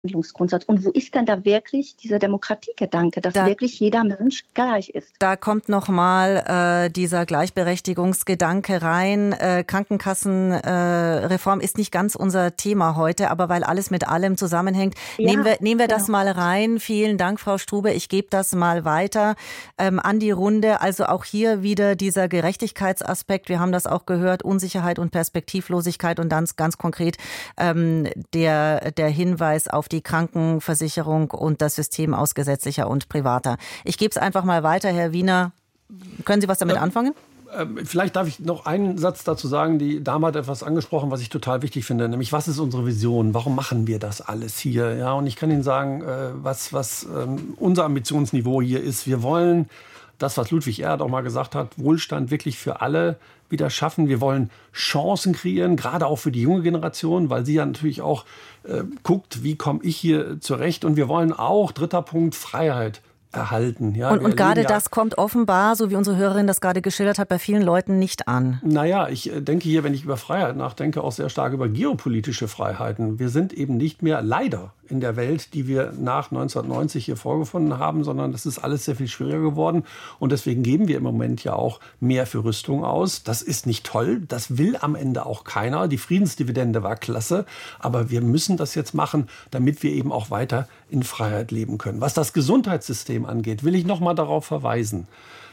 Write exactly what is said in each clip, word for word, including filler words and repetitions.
Handlungsgrundsatz. Und wo ist denn da wirklich dieser Demokratiegedanke, dass da, wirklich jeder Mensch gleich ist? Da kommt nochmal äh, dieser Gleichberechtigungsgedanke rein. Äh, Krankenkassenreform äh, ist nicht ganz unser Thema heute, aber weil alles mit allem zusammenhängt, ja, nehmen wir, nehmen wir genau. das mal rein. Vielen Dank, Frau Strube. Ich gebe das mal weiter ähm, an die Runde. Also auch hier wieder dieser Gerechtigkeitsaspekt. Wir haben das auch gehört, Unsicherheit und Perspektivlosigkeit und dann ganz konkret ähm, der, der Hinweis auf die Krankenversicherung und das System aus gesetzlicher und privater. Ich gebe es einfach mal weiter, Herr Wiener. Können Sie was damit ähm, anfangen? Äh, vielleicht darf ich noch einen Satz dazu sagen. Die Dame hat etwas angesprochen, was ich total wichtig finde, nämlich was ist unsere Vision? Warum machen wir das alles hier? Ja, und ich kann Ihnen sagen, äh, was, was ähm, unser Ambitionsniveau hier ist. Wir wollen das, was Ludwig Erhard auch mal gesagt hat, Wohlstand wirklich für alle wieder schaffen. Wir wollen Chancen kreieren, gerade auch für die junge Generation, weil sie ja natürlich auch äh, guckt, wie komme ich hier zurecht. Und wir wollen auch, dritter Punkt, Freiheit erhalten. Ja, und und gerade ja, das kommt offenbar, so wie unsere Hörerin das gerade geschildert hat, bei vielen Leuten nicht an. Naja, ich denke hier, wenn ich über Freiheit nachdenke, auch sehr stark über geopolitische Freiheiten. Wir sind eben nicht mehr leider in der Welt, die wir nach neunzehnhundertneunzig hier vorgefunden haben, sondern das ist alles sehr viel schwieriger geworden. Und deswegen geben wir im Moment ja auch mehr für Rüstung aus. Das ist nicht toll, das will am Ende auch keiner. Die Friedensdividende war klasse, aber wir müssen das jetzt machen, damit wir eben auch weiter in Freiheit leben können. Was das Gesundheitssystem angeht, will ich noch mal darauf verweisen.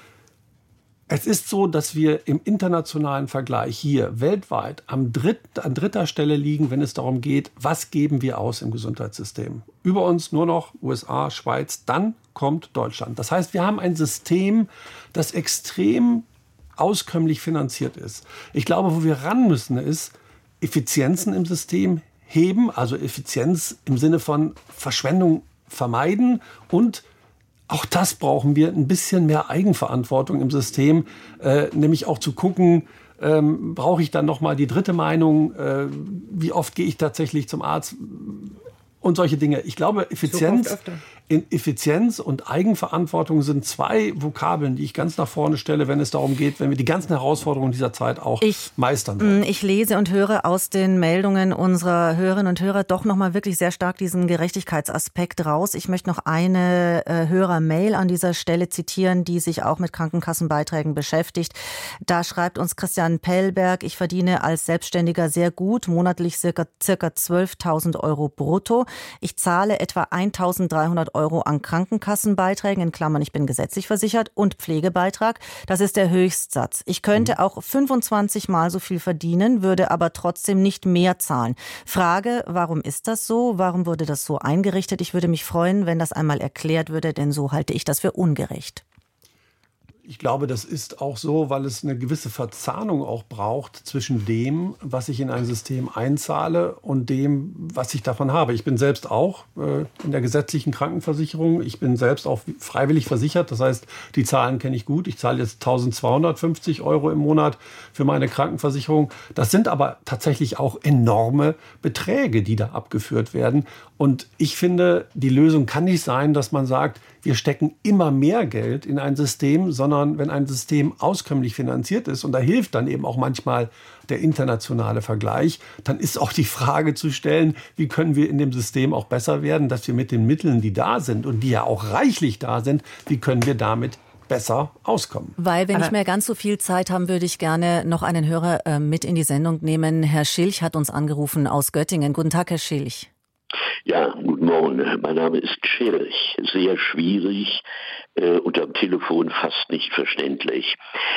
Es ist so, dass wir im internationalen Vergleich hier weltweit am dritt, an dritter Stelle liegen, wenn es darum geht, was geben wir aus im Gesundheitssystem. Über uns nur noch U S A, Schweiz, dann kommt Deutschland. Das heißt, wir haben ein System, das extrem auskömmlich finanziert ist. Ich glaube, wo wir ran müssen, ist Effizienzen im System heben, also Effizienz im Sinne von Verschwendung vermeiden und auch das brauchen wir, ein bisschen mehr Eigenverantwortung im System, äh, nämlich auch zu gucken, ähm, brauche ich dann noch mal die dritte Meinung, äh, wie oft gehe ich tatsächlich zum Arzt und solche Dinge. Ich glaube, Effizienz, in Effizienz und Eigenverantwortung sind zwei Vokabeln, die ich ganz nach vorne stelle, wenn es darum geht, wenn wir die ganzen Herausforderungen dieser Zeit auch ich, meistern wollen. Ich lese und höre aus den Meldungen unserer Hörerinnen und Hörer doch noch mal wirklich sehr stark diesen Gerechtigkeitsaspekt raus. Ich möchte noch eine äh, Hörermail an dieser Stelle zitieren, die sich auch mit Krankenkassenbeiträgen beschäftigt. Da schreibt uns Christian Pellberg: Ich verdiene als Selbstständiger sehr gut, monatlich circa, circa zwölftausend Euro brutto. Ich zahle etwa eintausenddreihundert Euro an Krankenkassenbeiträgen, in Klammern, ich bin gesetzlich versichert, und Pflegebeitrag. Das ist der Höchstsatz. Ich könnte mhm. auch fünfundzwanzig Mal so viel verdienen, würde aber trotzdem nicht mehr zahlen. Frage, warum ist das so? Warum wurde das so eingerichtet? Ich würde mich freuen, wenn das einmal erklärt würde, denn so halte ich das für ungerecht. Ich glaube, das ist auch so, weil es eine gewisse Verzahnung auch braucht zwischen dem, was ich in ein System einzahle und dem, was ich davon habe. Ich bin selbst auch äh, in der gesetzlichen Krankenversicherung. Ich bin selbst auch freiwillig versichert. Das heißt, die Zahlen kenne ich gut. Ich zahle jetzt eintausendzweihundertfünfzig Euro im Monat für meine Krankenversicherung. Das sind aber tatsächlich auch enorme Beträge, die da abgeführt werden. Und ich finde, die Lösung kann nicht sein, dass man sagt, wir stecken immer mehr Geld in ein System, sondern wenn ein System auskömmlich finanziert ist, und da hilft dann eben auch manchmal der internationale Vergleich, dann ist auch die Frage zu stellen, wie können wir in dem System auch besser werden, dass wir mit den Mitteln, die da sind und die ja auch reichlich da sind, wie können wir damit besser auskommen. Weil wir nicht mehr ganz so viel Zeit haben, würde ich gerne noch einen Hörer äh, mit in die Sendung nehmen. Herr Schilch hat uns angerufen aus Göttingen. Guten Tag, Herr Schilch. Ja, guten Morgen. Mein Name ist Schilch. Sehr schwierig, äh, und am Telefon fast nicht verständlich.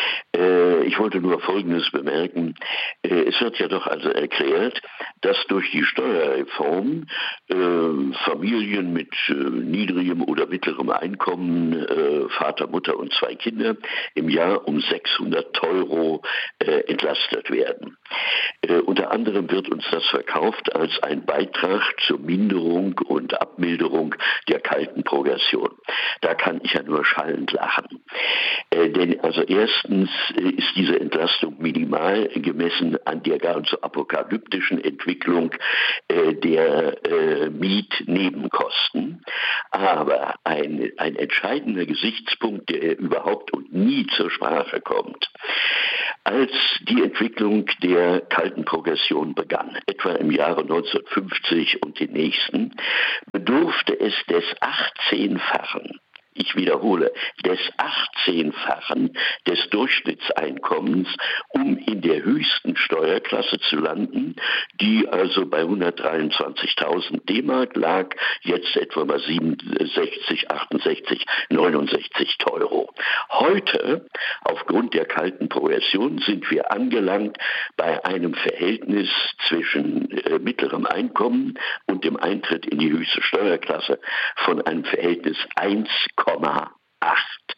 Äh, ich wollte nur Folgendes bemerken. Äh, es wird ja doch also erklärt, dass durch die Steuerreform äh, Familien mit äh, niedrigem oder mittlerem Einkommen, äh, Vater, Mutter und zwei Kinder, im Jahr um sechshundert Euro äh, entlastet werden. Äh, unter anderem wird uns das verkauft als ein Beitrag zur Minderung und Abmilderung der kalten Progression. Da kann ich ja nur schallend lachen. Äh, denn also erstens äh, ist diese Entlastung minimal gemessen an der ganz apokalyptischen Entwicklung äh, der äh, Mietnebenkosten. Aber ein, ein entscheidender Gesichtspunkt, der überhaupt und nie zur Sprache kommt. Als die Entwicklung der kalten Progression begann, etwa im Jahre neunzehnhundertfünfzig und den nächsten, bedurfte es des achtzehnfachen, ich wiederhole, des achtzehnfachen des Durchschnittseinkommens, um in der höchsten Steuerklasse zu landen, die also bei hundertdreiundzwanzigtausend D-Mark lag, jetzt etwa bei siebenundsechzig, achtundsechzig, neunundsechzig Euro. Heute, aufgrund der kalten Progression, sind wir angelangt bei einem Verhältnis zwischen äh, mittlerem Einkommen und dem Eintritt in die höchste Steuerklasse von einem Verhältnis eins Komma acht.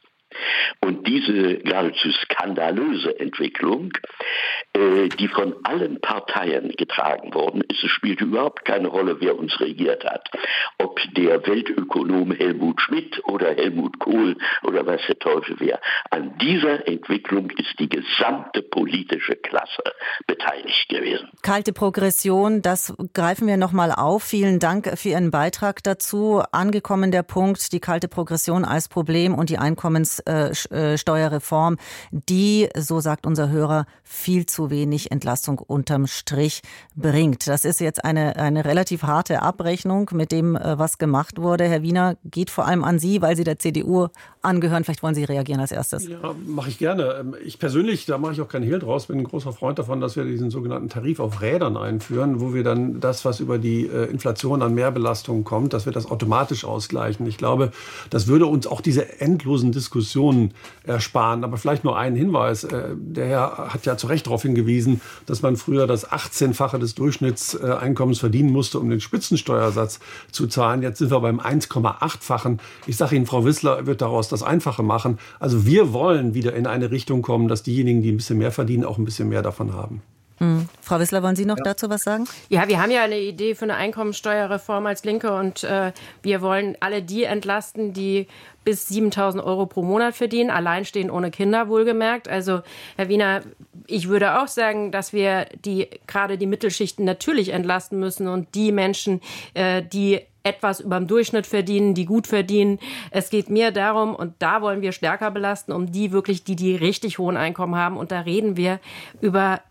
Und diese geradezu skandalöse Entwicklung, äh, die von allen Parteien getragen worden ist, es spielt überhaupt keine Rolle, wer uns regiert hat. Ob der Weltökonom Helmut Schmidt oder Helmut Kohl oder weiß der Teufel wer. An dieser Entwicklung ist die gesamte politische Klasse beteiligt gewesen. Kalte Progression, das greifen wir nochmal auf. Vielen Dank für Ihren Beitrag dazu. Angekommen der Punkt, die kalte Progression als Problem und die Einkommenssteuerreform, die, so sagt unser Hörer, viel zu wenig Entlastung unterm Strich bringt. Das ist jetzt eine, eine relativ harte Abrechnung mit dem, was gemacht wurde. Herr Wiener, geht vor allem an Sie, weil Sie der C D U angehören. Vielleicht wollen Sie reagieren als erstes. Ja, mache ich gerne. Ich persönlich, da mache ich auch keinen Hehl draus, bin ein großer Freund davon, dass wir diesen sogenannten Tarif auf Rädern einführen, wo wir dann das, was über die Inflation an Mehrbelastungen kommt, dass wir das automatisch ausgleichen. Ich glaube, das würde uns auch diese endlosen Diskussionen ersparen. Aber vielleicht nur einen Hinweis. Der Herr hat ja zu Recht darauf hingewiesen, dass man früher das achtzehnfache des Durchschnittseinkommens verdienen musste, um den Spitzensteuersatz zu zahlen. Jetzt sind wir beim eins Komma acht-fachen. Ich sage Ihnen, Frau Wissler wird daraus das Einfache machen. Also wir wollen wieder in eine Richtung kommen, dass diejenigen, die ein bisschen mehr verdienen, auch ein bisschen mehr davon haben. Mhm. Frau Wissler, wollen Sie noch ja. dazu was sagen? Ja, wir haben ja eine Idee für eine Einkommensteuerreform als Linke und äh, wir wollen alle die entlasten, die bis siebentausend Euro pro Monat verdienen, alleinstehend ohne Kinder wohlgemerkt. Also Herr Wiener, ich würde auch sagen, dass wir die gerade die Mittelschichten natürlich entlasten müssen und die Menschen, äh, die etwas über dem Durchschnitt verdienen, die gut verdienen. Es geht mir darum, und da wollen wir stärker belasten, um die wirklich, die die richtig hohen Einkommen haben. Und da reden wir über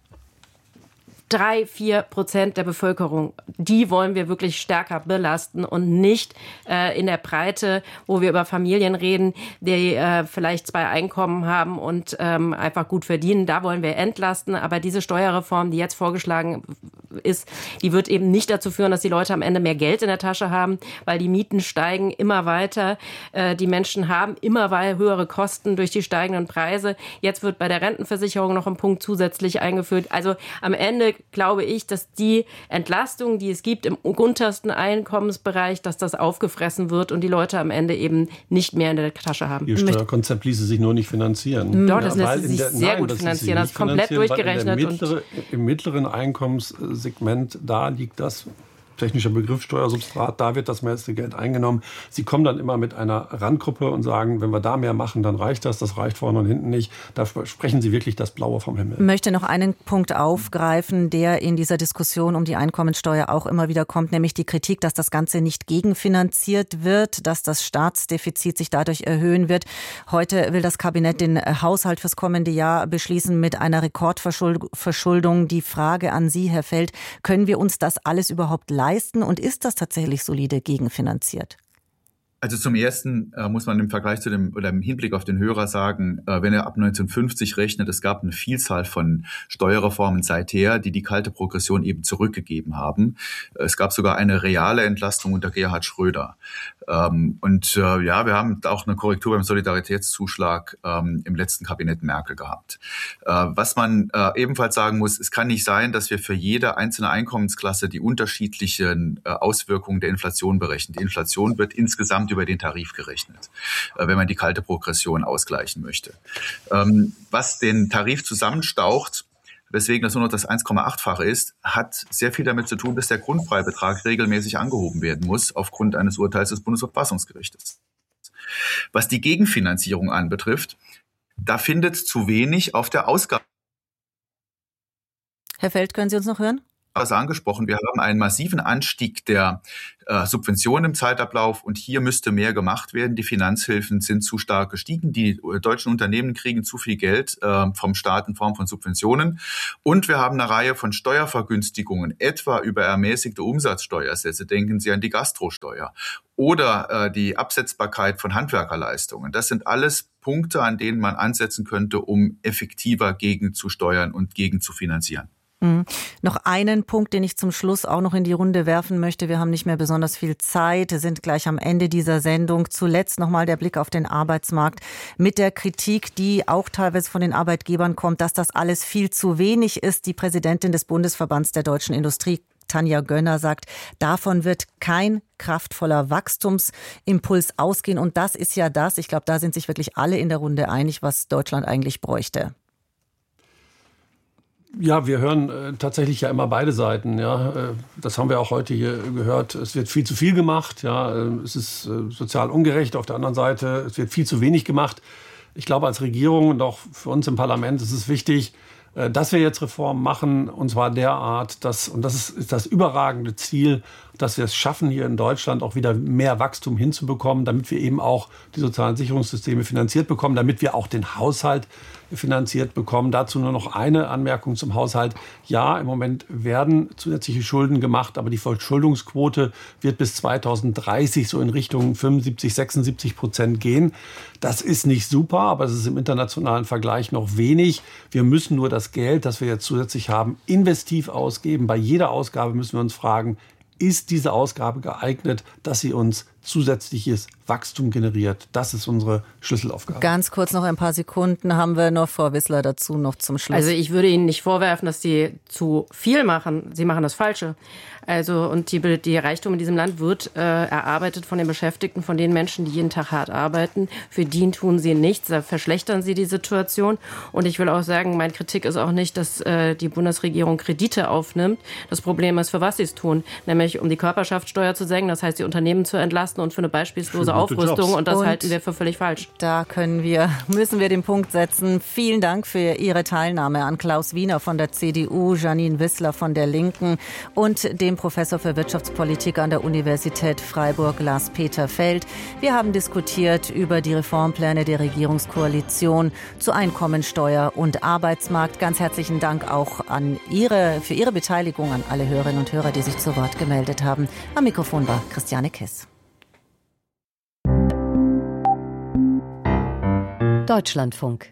drei, vier Prozent der Bevölkerung, die wollen wir wirklich stärker belasten und nicht äh, in der Breite, wo wir über Familien reden, die äh, vielleicht zwei Einkommen haben und ähm, einfach gut verdienen. Da wollen wir entlasten. Aber diese Steuerreform, die jetzt vorgeschlagen ist, die wird eben nicht dazu führen, dass die Leute am Ende mehr Geld in der Tasche haben, weil die Mieten steigen immer weiter. Äh, die Menschen haben immer weiter höhere Kosten durch die steigenden Preise. Jetzt wird bei der Rentenversicherung noch ein Punkt zusätzlich eingeführt. Also am Ende glaube ich, dass die Entlastung, die es gibt im untersten Einkommensbereich, dass das aufgefressen wird und die Leute am Ende eben nicht mehr in der Tasche haben. Ihr Steuerkonzept ließe sich nur nicht finanzieren. Doch, das ja, lässt sich der, sehr nein, gut das finanzieren. Das ist komplett durchgerechnet. Mittlere, und Im mittleren Einkommenssegment, da liegt das technischer Begriff Steuersubstrat, da wird das meiste Geld eingenommen. Sie kommen dann immer mit einer Randgruppe und sagen, wenn wir da mehr machen, dann reicht das. Das reicht vorne und hinten nicht. Da sprechen Sie wirklich das Blaue vom Himmel. Ich möchte noch einen Punkt aufgreifen, der in dieser Diskussion um die Einkommensteuer auch immer wieder kommt, nämlich die Kritik, dass das Ganze nicht gegenfinanziert wird, dass das Staatsdefizit sich dadurch erhöhen wird. Heute will das Kabinett den Haushalt fürs kommende Jahr beschließen mit einer Rekordverschuldung. Die Frage an Sie, Herr Feld, können wir uns das alles überhaupt leisten? Und ist das tatsächlich solide gegenfinanziert? Also zum Ersten äh, muss man im Vergleich zu dem oder im Hinblick auf den Hörer sagen, äh, wenn er ab neunzehnhundertfünfzig rechnet, es gab eine Vielzahl von Steuerreformen seither, die die kalte Progression eben zurückgegeben haben. Es gab sogar eine reale Entlastung unter Gerhard Schröder. Ähm, und äh, ja, wir haben auch eine Korrektur beim Solidaritätszuschlag ähm, im letzten Kabinett Merkel gehabt. Äh, was man äh, ebenfalls sagen muss, es kann nicht sein, dass wir für jede einzelne Einkommensklasse die unterschiedlichen äh, Auswirkungen der Inflation berechnen. Die Inflation wird insgesamt über den Tarif gerechnet, wenn man die kalte Progression ausgleichen möchte. Was den Tarif zusammenstaucht, weswegen das nur noch das eins Komma acht-fache ist, hat sehr viel damit zu tun, dass der Grundfreibetrag regelmäßig angehoben werden muss aufgrund eines Urteils des Bundesverfassungsgerichtes. Was die Gegenfinanzierung anbetrifft, da findet zu wenig auf der Ausgabe. Herr Feld, können Sie uns noch hören? Also angesprochen, wir haben einen massiven Anstieg der äh, Subventionen im Zeitablauf und hier müsste mehr gemacht werden. Die Finanzhilfen sind zu stark gestiegen. Die äh, deutschen Unternehmen kriegen zu viel Geld äh, vom Staat in Form von Subventionen. Und wir haben eine Reihe von Steuervergünstigungen, etwa über ermäßigte Umsatzsteuersätze. Denken Sie an die Gastrosteuer oder äh, die Absetzbarkeit von Handwerkerleistungen. Das sind alles Punkte, an denen man ansetzen könnte, um effektiver gegenzusteuern und gegen zu finanzieren. Mhm. Noch einen Punkt, den ich zum Schluss auch noch in die Runde werfen möchte. Wir haben nicht mehr besonders viel Zeit, sind gleich am Ende dieser Sendung. Zuletzt nochmal der Blick auf den Arbeitsmarkt mit der Kritik, die auch teilweise von den Arbeitgebern kommt, dass das alles viel zu wenig ist. Die Präsidentin des Bundesverbands der deutschen Industrie, Tanja Gönner, sagt, davon wird kein kraftvoller Wachstumsimpuls ausgehen. Und das ist ja das, ich glaube, da sind sich wirklich alle in der Runde einig, was Deutschland eigentlich bräuchte. Ja, wir hören äh, tatsächlich ja immer beide Seiten. Ja, äh, das haben wir auch heute hier gehört. Es wird viel zu viel gemacht. Ja, äh, es ist äh, sozial ungerecht. Auf der anderen Seite, es wird viel zu wenig gemacht. Ich glaube, als Regierung und auch für uns im Parlament ist es wichtig, äh, dass wir jetzt Reformen machen. Und zwar derart, dass, und das ist, ist das überragende Ziel, dass wir es schaffen, hier in Deutschland auch wieder mehr Wachstum hinzubekommen, damit wir eben auch die sozialen Sicherungssysteme finanziert bekommen, damit wir auch den Haushalt finanziert bekommen. Dazu nur noch eine Anmerkung zum Haushalt. Ja, im Moment werden zusätzliche Schulden gemacht, aber die Verschuldungsquote wird bis zweitausenddreißig so in Richtung fünfundsiebzig, sechsundsiebzig Prozent gehen. Das ist nicht super, aber es ist im internationalen Vergleich noch wenig. Wir müssen nur das Geld, das wir jetzt zusätzlich haben, investiv ausgeben. Bei jeder Ausgabe müssen wir uns fragen, ist diese Ausgabe geeignet, dass sie uns zusätzliches Wachstum generiert? Das ist unsere Schlüsselaufgabe. Ganz kurz noch ein paar Sekunden haben wir noch, Frau Wissler, dazu noch zum Schluss. Also ich würde Ihnen nicht vorwerfen, dass Sie zu viel machen. Sie machen das Falsche. Also und die, die Reichtum in diesem Land wird äh, erarbeitet von den Beschäftigten, von den Menschen, die jeden Tag hart arbeiten. Für die tun Sie nichts, da verschlechtern Sie die Situation. Und ich will auch sagen, meine Kritik ist auch nicht, dass äh, die Bundesregierung Kredite aufnimmt. Das Problem ist, für was sie es tun, nämlich um die Körperschaftssteuer zu senken, das heißt, die Unternehmen zu entlasten und für eine beispiellose Aufrüstung. Jobs. Und das und halten wir für völlig falsch. Da können wir, müssen wir den Punkt setzen. Vielen Dank für Ihre Teilnahme an Klaus Wiener von der C D U, Janine Wissler von der Linken und dem Professor für Wirtschaftspolitik an der Universität Freiburg, Lars-Peter Feld. Wir haben diskutiert über die Reformpläne der Regierungskoalition zu Einkommensteuer und Arbeitsmarkt. Ganz herzlichen Dank auch an Ihre, für Ihre Beteiligung an alle Hörerinnen und Hörer, die sich zu Wort gemeldet haben. Am Mikrofon war Christiane Kiss. Deutschlandfunk.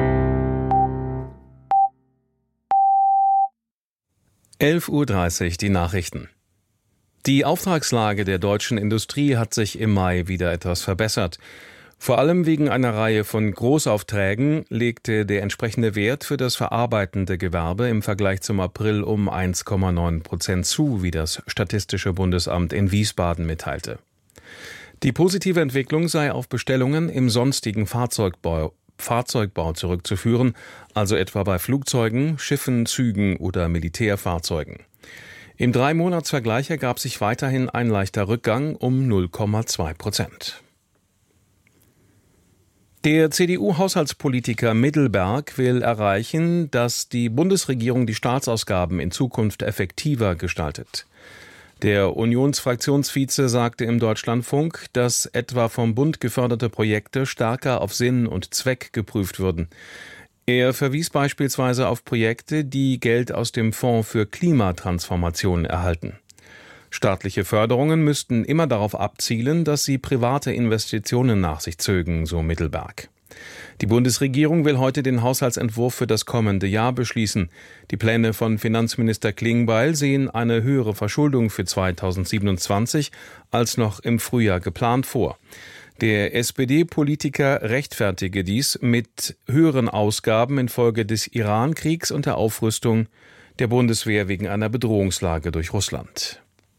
elf Uhr dreißig, die Nachrichten. Die Auftragslage der deutschen Industrie hat sich im Mai wieder etwas verbessert. Vor allem wegen einer Reihe von Großaufträgen legte der entsprechende Wert für das verarbeitende Gewerbe im Vergleich zum April um eins Komma neun Prozent zu, wie das Statistische Bundesamt in Wiesbaden mitteilte. Die positive Entwicklung sei auf Bestellungen im sonstigen Fahrzeugbau, Fahrzeugbau zurückzuführen, also etwa bei Flugzeugen, Schiffen, Zügen oder Militärfahrzeugen. Im Drei-Monats-Vergleich ergab sich weiterhin ein leichter Rückgang um null Komma zwei Prozent. Der C D U-Haushaltspolitiker Middelberg will erreichen, dass die Bundesregierung die Staatsausgaben in Zukunft effektiver gestaltet. Der Unionsfraktionsvize sagte im Deutschlandfunk, dass etwa vom Bund geförderte Projekte stärker auf Sinn und Zweck geprüft würden. Er verwies beispielsweise auf Projekte, die Geld aus dem Fonds für Klimatransformation erhalten. Staatliche Förderungen müssten immer darauf abzielen, dass sie private Investitionen nach sich zögen, so Middelberg. Die Bundesregierung will heute den Haushaltsentwurf für das kommende Jahr beschließen. Die Pläne von Finanzminister Klingbeil sehen eine höhere Verschuldung für zweitausendsiebenundzwanzig als noch im Frühjahr geplant vor. Der S P D-Politiker rechtfertige dies mit höheren Ausgaben infolge des Iran-Kriegs und der Aufrüstung der Bundeswehr wegen einer Bedrohungslage durch Russland.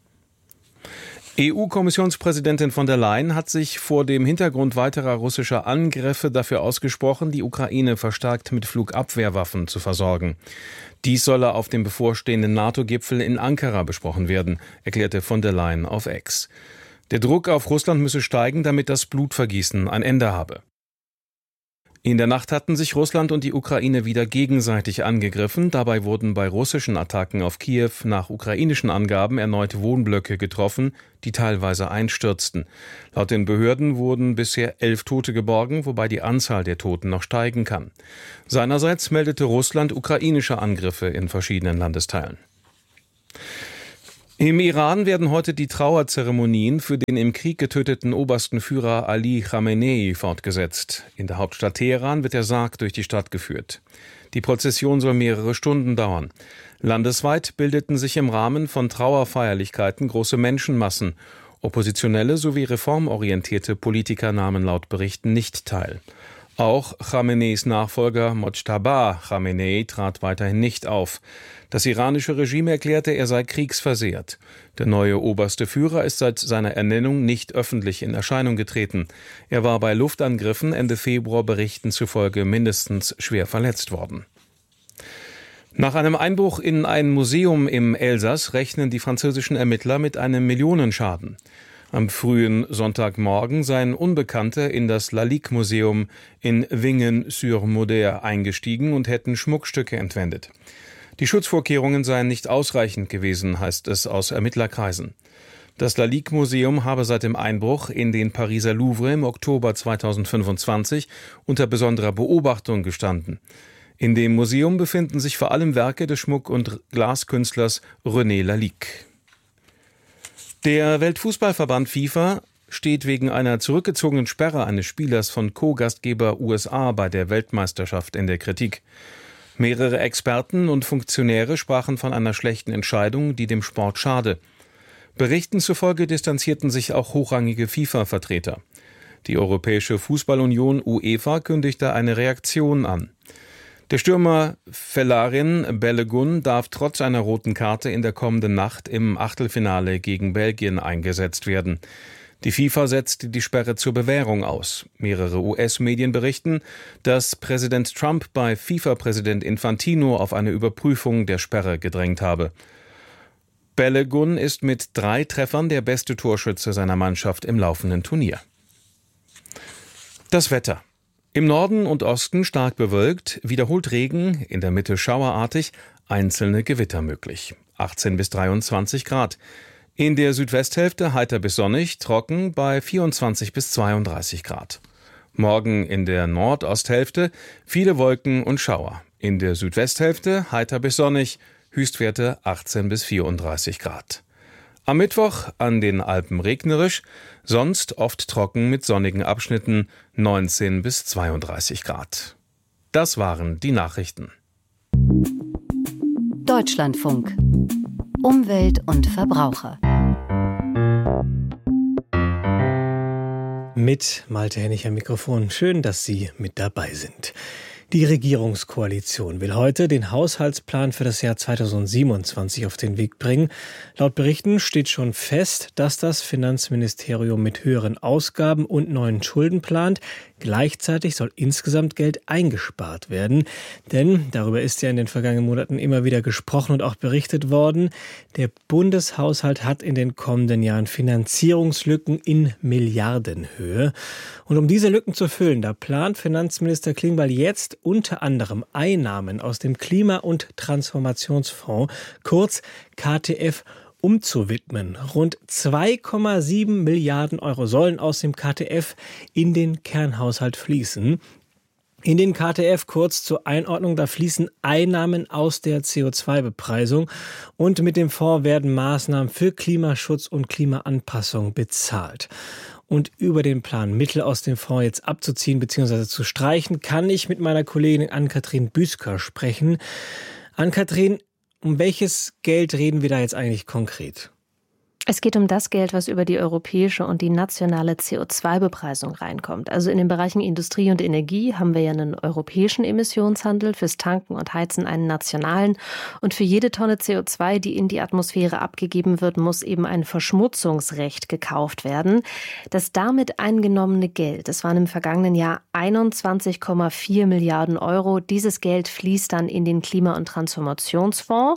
E U-Kommissionspräsidentin von der Leyen hat sich vor dem Hintergrund weiterer russischer Angriffe dafür ausgesprochen, die Ukraine verstärkt mit Flugabwehrwaffen zu versorgen. Dies solle auf dem bevorstehenden NATO-Gipfel in Ankara besprochen werden, erklärte von der Leyen auf X. Der Druck auf Russland müsse steigen, damit das Blutvergießen ein Ende habe. In der Nacht hatten sich Russland und die Ukraine wieder gegenseitig angegriffen. Dabei wurden bei russischen Attacken auf Kiew nach ukrainischen Angaben erneut Wohnblöcke getroffen, die teilweise einstürzten. Laut den Behörden wurden bisher elf Tote geborgen, wobei die Anzahl der Toten noch steigen kann. Seinerseits meldete Russland ukrainische Angriffe in verschiedenen Landesteilen. Im Iran werden heute die Trauerzeremonien für den im Krieg getöteten obersten Führer Ali Khamenei fortgesetzt. In der Hauptstadt Teheran wird der Sarg durch die Stadt geführt. Die Prozession soll mehrere Stunden dauern. Landesweit bildeten sich im Rahmen von Trauerfeierlichkeiten große Menschenmassen. Oppositionelle sowie reformorientierte Politiker nahmen laut Berichten nicht teil. Auch Khameneis Nachfolger Mojtaba Khamenei trat weiterhin nicht auf. Das iranische Regime erklärte, er sei kriegsversehrt. Der neue oberste Führer ist seit seiner Ernennung nicht öffentlich in Erscheinung getreten. Er war bei Luftangriffen Ende Februar Berichten zufolge mindestens schwer verletzt worden. Nach einem Einbruch in ein Museum im Elsass rechnen die französischen Ermittler mit einem Millionenschaden. Am frühen Sonntagmorgen seien Unbekannte in das Lalique-Museum in Wingen-sur-Moder eingestiegen und hätten Schmuckstücke entwendet. Die Schutzvorkehrungen seien nicht ausreichend gewesen, heißt es aus Ermittlerkreisen. Das Lalique-Museum habe seit dem Einbruch in den Pariser Louvre im Oktober zweitausendfünfundzwanzig unter besonderer Beobachtung gestanden. In dem Museum befinden sich vor allem Werke des Schmuck- und Glaskünstlers René Lalique. Der Weltfußballverband FIFA steht wegen einer zurückgezogenen Sperre eines Spielers von Co-Gastgeber U S A bei der Weltmeisterschaft in der Kritik. Mehrere Experten und Funktionäre sprachen von einer schlechten Entscheidung, die dem Sport schade. Berichten zufolge distanzierten sich auch hochrangige FIFA-Vertreter. Die Europäische Fußballunion UEFA kündigte eine Reaktion an. Der Stürmer Folarin Balogun darf trotz einer roten Karte in der kommenden Nacht im Achtelfinale gegen Belgien eingesetzt werden. Die FIFA setzt die Sperre zur Bewährung aus. Mehrere U S-Medien berichten, dass Präsident Trump bei FIFA-Präsident Infantino auf eine Überprüfung der Sperre gedrängt habe. Balogun ist mit drei Treffern der beste Torschütze seiner Mannschaft im laufenden Turnier. Das Wetter. Im Norden und Osten stark bewölkt, wiederholt Regen, in der Mitte schauerartig, einzelne Gewitter möglich. achtzehn bis dreiundzwanzig Grad. In der Südwesthälfte heiter bis sonnig, trocken bei vierundzwanzig bis zweiunddreißig Grad. Morgen in der Nordosthälfte viele Wolken und Schauer. In der Südwesthälfte heiter bis sonnig, Höchstwerte achtzehn bis vierunddreißig Grad. Am Mittwoch an den Alpen regnerisch, sonst oft trocken mit sonnigen Abschnitten, neunzehn bis zweiunddreißig Grad. Das waren die Nachrichten. Deutschlandfunk. Umwelt und Verbraucher. Mit Malte Hennig am Mikrofon. Schön, dass Sie mit dabei sind. Die Regierungskoalition will heute den Haushaltsplan für das Jahr zweitausendsiebenundzwanzig auf den Weg bringen. Laut Berichten steht schon fest, dass das Finanzministerium mit höheren Ausgaben und neuen Schulden plant. Gleichzeitig soll insgesamt Geld eingespart werden. Denn, darüber ist ja in den vergangenen Monaten immer wieder gesprochen und auch berichtet worden, der Bundeshaushalt hat in den kommenden Jahren Finanzierungslücken in Milliardenhöhe. Und um diese Lücken zu füllen, da plant Finanzminister Klingbeil jetzt unter anderem Einnahmen aus dem Klima- und Transformationsfonds, kurz K T F, umzuwidmen. Rund zwei Komma sieben Milliarden Euro sollen aus dem K T F in den Kernhaushalt fließen. In den K T F, kurz zur Einordnung, da fließen Einnahmen aus der C O zwei Bepreisung und mit dem Fonds werden Maßnahmen für Klimaschutz und Klimaanpassung bezahlt. Und über den Plan, Mittel aus dem Fonds jetzt abzuziehen bzw. zu streichen, kann ich mit meiner Kollegin Ann-Kathrin Büsker sprechen. Ann-Kathrin, um welches Geld reden wir da jetzt eigentlich konkret? Es geht um das Geld, was über die europäische und die nationale C O zwei Bepreisung reinkommt. Also in den Bereichen Industrie und Energie haben wir ja einen europäischen Emissionshandel, fürs Tanken und Heizen einen nationalen. Und für jede Tonne C O zwei, die in die Atmosphäre abgegeben wird, muss eben ein Verschmutzungsrecht gekauft werden. Das damit eingenommene Geld, das waren im vergangenen Jahr einundzwanzig Komma vier Milliarden Euro. Dieses Geld fließt dann in den Klima- und Transformationsfonds.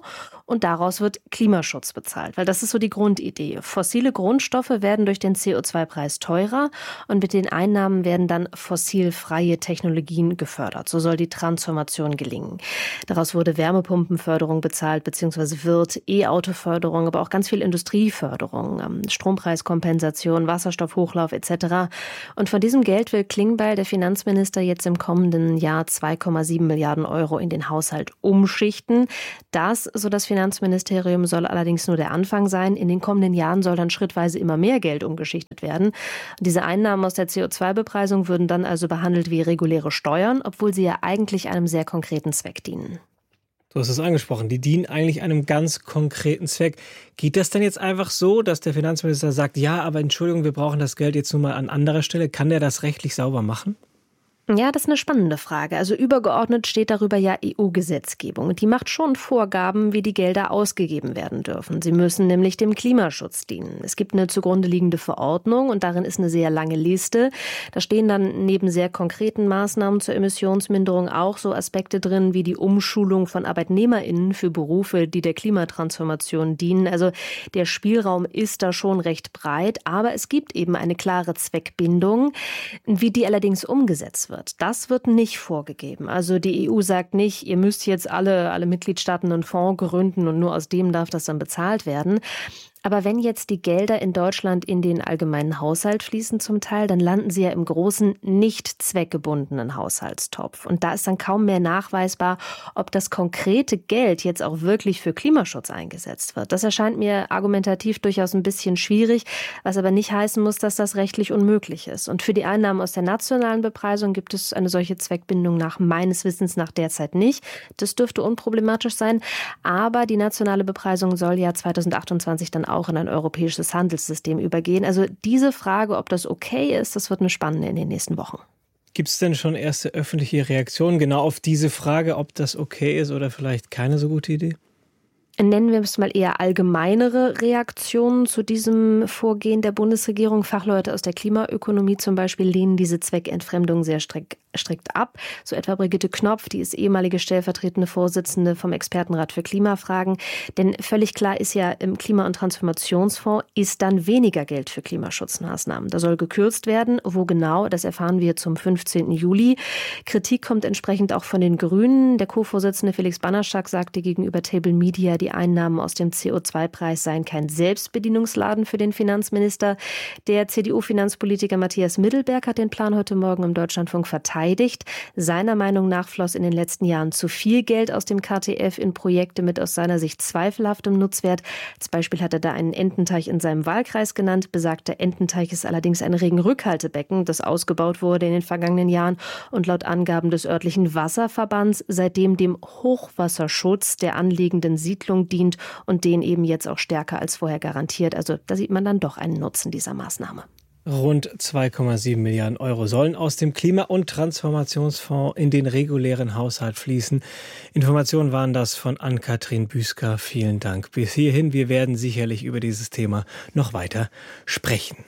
und daraus wird Klimaschutz bezahlt. Weil das ist so die Grundidee. Fossile Grundstoffe werden durch den C O zwei Preis teurer und mit den Einnahmen werden dann fossilfreie Technologien gefördert. So soll die Transformation gelingen. Daraus wurde Wärmepumpenförderung bezahlt, beziehungsweise wird E-Auto-Förderung, aber auch ganz viel Industrieförderung, Strompreiskompensation, Wasserstoffhochlauf et cetera. Und von diesem Geld will Klingbeil, der Finanzminister, jetzt im kommenden Jahr zwei Komma sieben Milliarden Euro in den Haushalt umschichten. Das, so das Finanzministerium, soll allerdings nur der Anfang sein. In den kommenden Jahren soll dann schrittweise immer mehr Geld umgeschichtet werden. Diese Einnahmen aus der C O zwei Bepreisung würden dann also behandelt wie reguläre Steuern, obwohl sie ja eigentlich einem sehr konkreten Zweck dienen. Du hast es angesprochen, die dienen eigentlich einem ganz konkreten Zweck. Geht das denn jetzt einfach so, dass der Finanzminister sagt, ja, aber Entschuldigung, wir brauchen das Geld jetzt nun mal an anderer Stelle? Kann der das rechtlich sauber machen? Ja, das ist eine spannende Frage. Also übergeordnet steht darüber ja E U-Gesetzgebung. Und die macht schon Vorgaben, wie die Gelder ausgegeben werden dürfen. Sie müssen nämlich dem Klimaschutz dienen. Es gibt eine zugrunde liegende Verordnung und darin ist eine sehr lange Liste. Da stehen dann neben sehr konkreten Maßnahmen zur Emissionsminderung auch so Aspekte drin, wie die Umschulung von ArbeitnehmerInnen für Berufe, die der Klimatransformation dienen. Also der Spielraum ist da schon recht breit, aber es gibt eben eine klare Zweckbindung. Wie die allerdings umgesetzt wird, das wird nicht vorgegeben. Also die E U sagt nicht, ihr müsst jetzt alle, alle Mitgliedstaaten einen Fonds gründen und nur aus dem darf das dann bezahlt werden. Aber wenn jetzt die Gelder in Deutschland in den allgemeinen Haushalt fließen zum Teil, dann landen sie ja im großen, nicht zweckgebundenen Haushaltstopf. Und da ist dann kaum mehr nachweisbar, ob das konkrete Geld jetzt auch wirklich für Klimaschutz eingesetzt wird. Das erscheint mir argumentativ durchaus ein bisschen schwierig, was aber nicht heißen muss, dass das rechtlich unmöglich ist. Und für die Einnahmen aus der nationalen Bepreisung gibt es eine solche Zweckbindung nach meines Wissens nach derzeit nicht. Das dürfte unproblematisch sein. Aber die nationale Bepreisung soll ja zweitausendachtundzwanzig dann auch in ein europäisches Handelssystem übergehen. Also diese Frage, ob das okay ist, das wird eine spannende in den nächsten Wochen. Gibt es denn schon erste öffentliche Reaktionen genau auf diese Frage, ob das okay ist oder vielleicht keine so gute Idee? Nennen wir es mal eher allgemeinere Reaktionen zu diesem Vorgehen der Bundesregierung. Fachleute aus der Klimaökonomie zum Beispiel lehnen diese Zweckentfremdung sehr strikt, strikt ab. So etwa Brigitte Knopf, die ist ehemalige stellvertretende Vorsitzende vom Expertenrat für Klimafragen. Denn völlig klar ist ja, im Klima- und Transformationsfonds ist dann weniger Geld für Klimaschutzmaßnahmen. Da soll gekürzt werden. Wo genau, das erfahren wir zum fünfzehnten Juli. Kritik kommt entsprechend auch von den Grünen. Der Co-Vorsitzende Felix Banaschak sagte gegenüber Table Media, die Einnahmen aus dem C O zwei Preis seien kein Selbstbedienungsladen für den Finanzminister. Der C D U-Finanzpolitiker Matthias Middelberg hat den Plan heute Morgen im Deutschlandfunk verteidigt. Seiner Meinung nach floss in den letzten Jahren zu viel Geld aus dem K T F in Projekte mit aus seiner Sicht zweifelhaftem Nutzwert. Als Beispiel hat er da einen Ententeich in seinem Wahlkreis genannt. Besagter Ententeich ist allerdings ein Regenrückhaltebecken, das ausgebaut wurde in den vergangenen Jahren und laut Angaben des örtlichen Wasserverbands seitdem dem Hochwasserschutz der anliegenden Siedlung dient und den eben jetzt auch stärker als vorher garantiert. Also da sieht man dann doch einen Nutzen dieser Maßnahme. Rund zwei Komma sieben Milliarden Euro sollen aus dem Klima- und Transformationsfonds in den regulären Haushalt fließen. Informationen waren das von Ann-Kathrin Büsker. Vielen Dank. Bis hierhin, wir werden sicherlich über dieses Thema noch weiter sprechen.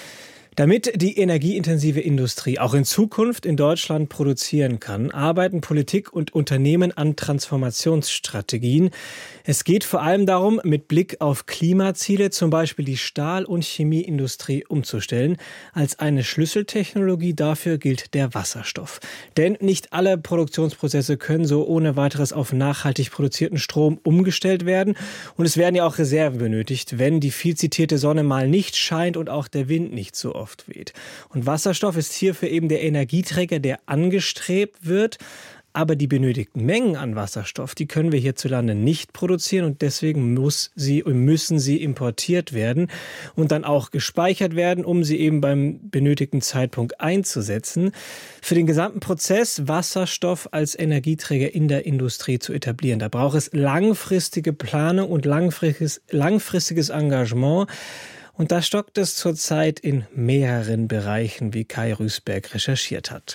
Damit die energieintensive Industrie auch in Zukunft in Deutschland produzieren kann, arbeiten Politik und Unternehmen an Transformationsstrategien. Es geht vor allem darum, mit Blick auf Klimaziele zum Beispiel die Stahl- und Chemieindustrie umzustellen. Als eine Schlüsseltechnologie dafür gilt der Wasserstoff. Denn nicht alle Produktionsprozesse können so ohne weiteres auf nachhaltig produzierten Strom umgestellt werden. Und es werden ja auch Reserven benötigt, wenn die viel zitierte Sonne mal nicht scheint und auch der Wind nicht so oft weht. Und Wasserstoff ist hierfür eben der Energieträger, der angestrebt wird. Aber die benötigten Mengen an Wasserstoff, die können wir hierzulande nicht produzieren und deswegen muss sie und müssen sie importiert werden und dann auch gespeichert werden, um sie eben beim benötigten Zeitpunkt einzusetzen. Für den gesamten Prozess, Wasserstoff als Energieträger in der Industrie zu etablieren, da braucht es langfristige Planung und langfristiges, langfristiges Engagement. Und da stockt es zurzeit in mehreren Bereichen, wie Kai Rüßberg recherchiert hat.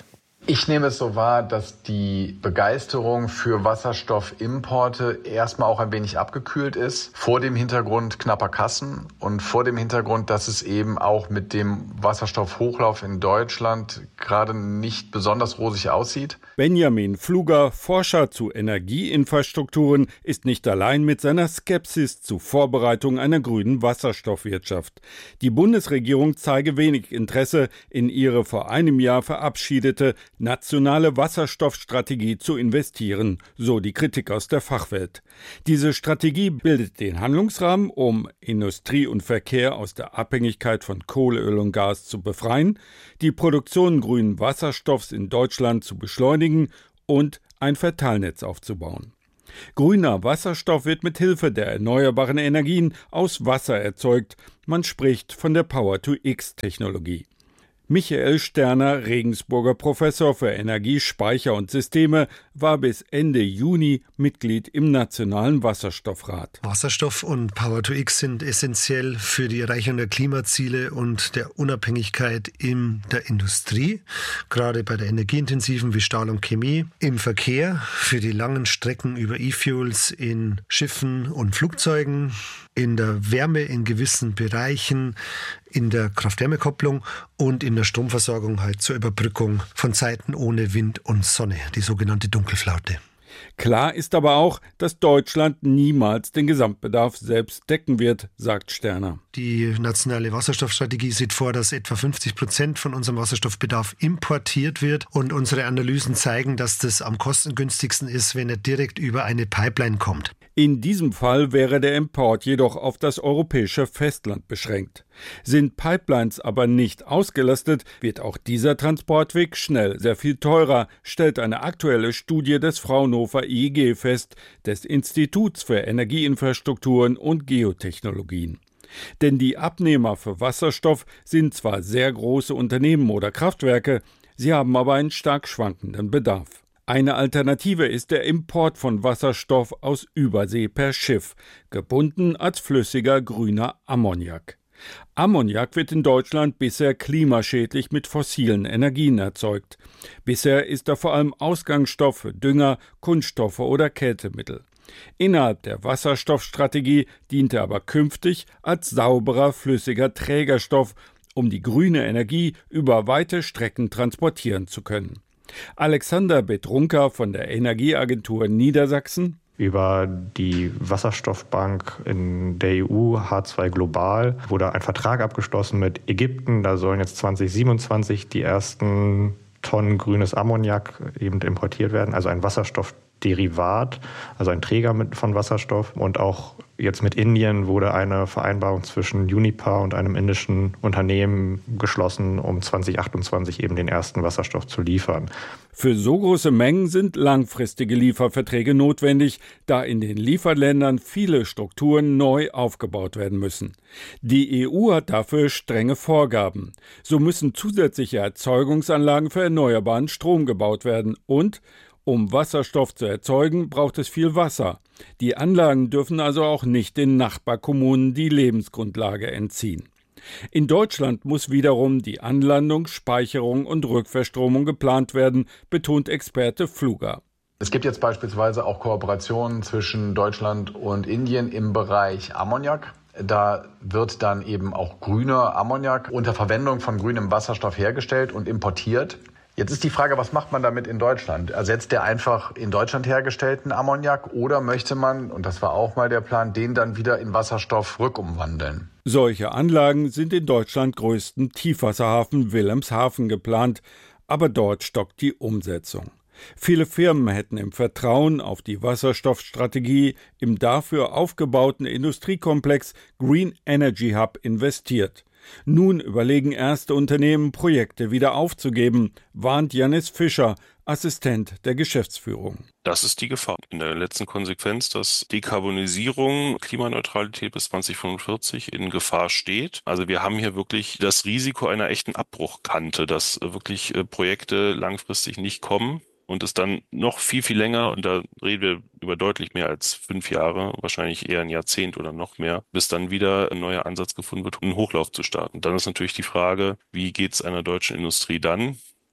Ich nehme es so wahr, dass die Begeisterung für Wasserstoffimporte erstmal auch ein wenig abgekühlt ist, vor dem Hintergrund knapper Kassen und vor dem Hintergrund, dass es eben auch mit dem Wasserstoffhochlauf in Deutschland gerade nicht besonders rosig aussieht. Benjamin Pfluger, Forscher zu Energieinfrastrukturen, ist nicht allein mit seiner Skepsis zu Vorbereitung einer grünen Wasserstoffwirtschaft. Die Bundesregierung zeige wenig Interesse, in ihre vor einem Jahr verabschiedete nationale Wasserstoffstrategie zu investieren, so die Kritik aus der Fachwelt. Diese Strategie bildet den Handlungsrahmen, um Industrie und Verkehr aus der Abhängigkeit von Kohle, Öl und Gas zu befreien, die Produktion grünen Wasserstoffs in Deutschland zu beschleunigen und ein Verteilnetz aufzubauen. Grüner Wasserstoff wird mit Hilfe der erneuerbaren Energien aus Wasser erzeugt. Man spricht von der Power-to-X-Technologie. Michael Sterner, Regensburger Professor für Energie, Speicher und Systeme, war bis Ende Juni Mitglied im Nationalen Wasserstoffrat. Wasserstoff und Power-to-X sind essentiell für die Erreichung der Klimaziele und der Unabhängigkeit in der Industrie, gerade bei der energieintensiven wie Stahl und Chemie, im Verkehr, für die langen Strecken über E-Fuels in Schiffen und Flugzeugen, in der Wärme in gewissen Bereichen, in der Kraft-Wärme-Kopplung und in der Stromversorgung halt zur Überbrückung von Zeiten ohne Wind und Sonne, die sogenannte Dunkelflaute. Klar ist aber auch, dass Deutschland niemals den Gesamtbedarf selbst decken wird, sagt Sterner. Die nationale Wasserstoffstrategie sieht vor, dass etwa fünfzig Prozent von unserem Wasserstoffbedarf importiert wird. Und unsere Analysen zeigen, dass das am kostengünstigsten ist, wenn er direkt über eine Pipeline kommt. In diesem Fall wäre der Import jedoch auf das europäische Festland beschränkt. Sind Pipelines aber nicht ausgelastet, wird auch dieser Transportweg schnell sehr viel teurer, stellt eine aktuelle Studie des Fraunhofer I E G fest, des Instituts für Energieinfrastrukturen und Geotechnologien. Denn die Abnehmer für Wasserstoff sind zwar sehr große Unternehmen oder Kraftwerke, sie haben aber einen stark schwankenden Bedarf. Eine Alternative ist der Import von Wasserstoff aus Übersee per Schiff, gebunden als flüssiger grüner Ammoniak. Ammoniak wird in Deutschland bisher klimaschädlich mit fossilen Energien erzeugt. Bisher ist er vor allem Ausgangsstoff für Dünger, Kunststoffe oder Kältemittel. Innerhalb der Wasserstoffstrategie dient er aber künftig als sauberer, flüssiger Trägerstoff, um die grüne Energie über weite Strecken transportieren zu können. Alexander Bedrunker von der Energieagentur Niedersachsen. Über die Wasserstoffbank in der E U, H zwei Global, wurde ein Vertrag abgeschlossen mit Ägypten. Da sollen jetzt zwanzig siebenundzwanzig die ersten Tonnen grünes Ammoniak eben importiert werden, also ein Wasserstoffderivat, also ein Träger mit, von Wasserstoff. Und auch jetzt mit Indien wurde eine Vereinbarung zwischen Uniper und einem indischen Unternehmen geschlossen, um zwanzig achtundzwanzig eben den ersten Wasserstoff zu liefern. Für so große Mengen sind langfristige Lieferverträge notwendig, da in den Lieferländern viele Strukturen neu aufgebaut werden müssen. Die E U hat dafür strenge Vorgaben. So müssen zusätzliche Erzeugungsanlagen für erneuerbaren Strom gebaut werden und um Wasserstoff zu erzeugen, braucht es viel Wasser. Die Anlagen dürfen also auch nicht den Nachbarkommunen die Lebensgrundlage entziehen. In Deutschland muss wiederum die Anlandung, Speicherung und Rückverstromung geplant werden, betont Experte Pfluger. Es gibt jetzt beispielsweise auch Kooperationen zwischen Deutschland und Indien im Bereich Ammoniak. Da wird dann eben auch grüner Ammoniak unter Verwendung von grünem Wasserstoff hergestellt und importiert. Jetzt ist die Frage, was macht man damit in Deutschland? Ersetzt der einfach in Deutschland hergestellten Ammoniak oder möchte man, und das war auch mal der Plan, den dann wieder in Wasserstoff rückumwandeln? Solche Anlagen sind in Deutschland größten Tiefwasserhafen Wilhelmshaven geplant, aber dort stockt die Umsetzung. Viele Firmen hätten im Vertrauen auf die Wasserstoffstrategie im dafür aufgebauten Industriekomplex Green Energy Hub investiert. Nun überlegen erste Unternehmen, Projekte wieder aufzugeben, warnt Janis Fischer, Assistent der Geschäftsführung. Das ist die Gefahr. In der letzten Konsequenz, dass Dekarbonisierung, Klimaneutralität bis zwanzig fünfundvierzig in Gefahr steht. Also wir haben hier wirklich das Risiko einer echten Abbruchkante, dass wirklich Projekte langfristig nicht kommen. Und es dann noch viel, viel länger, und da reden wir über deutlich mehr als fünf Jahre, wahrscheinlich eher ein Jahrzehnt oder noch mehr, bis dann wieder ein neuer Ansatz gefunden wird, um einen Hochlauf zu starten. Dann ist natürlich die Frage, wie geht es einer deutschen Industrie dann?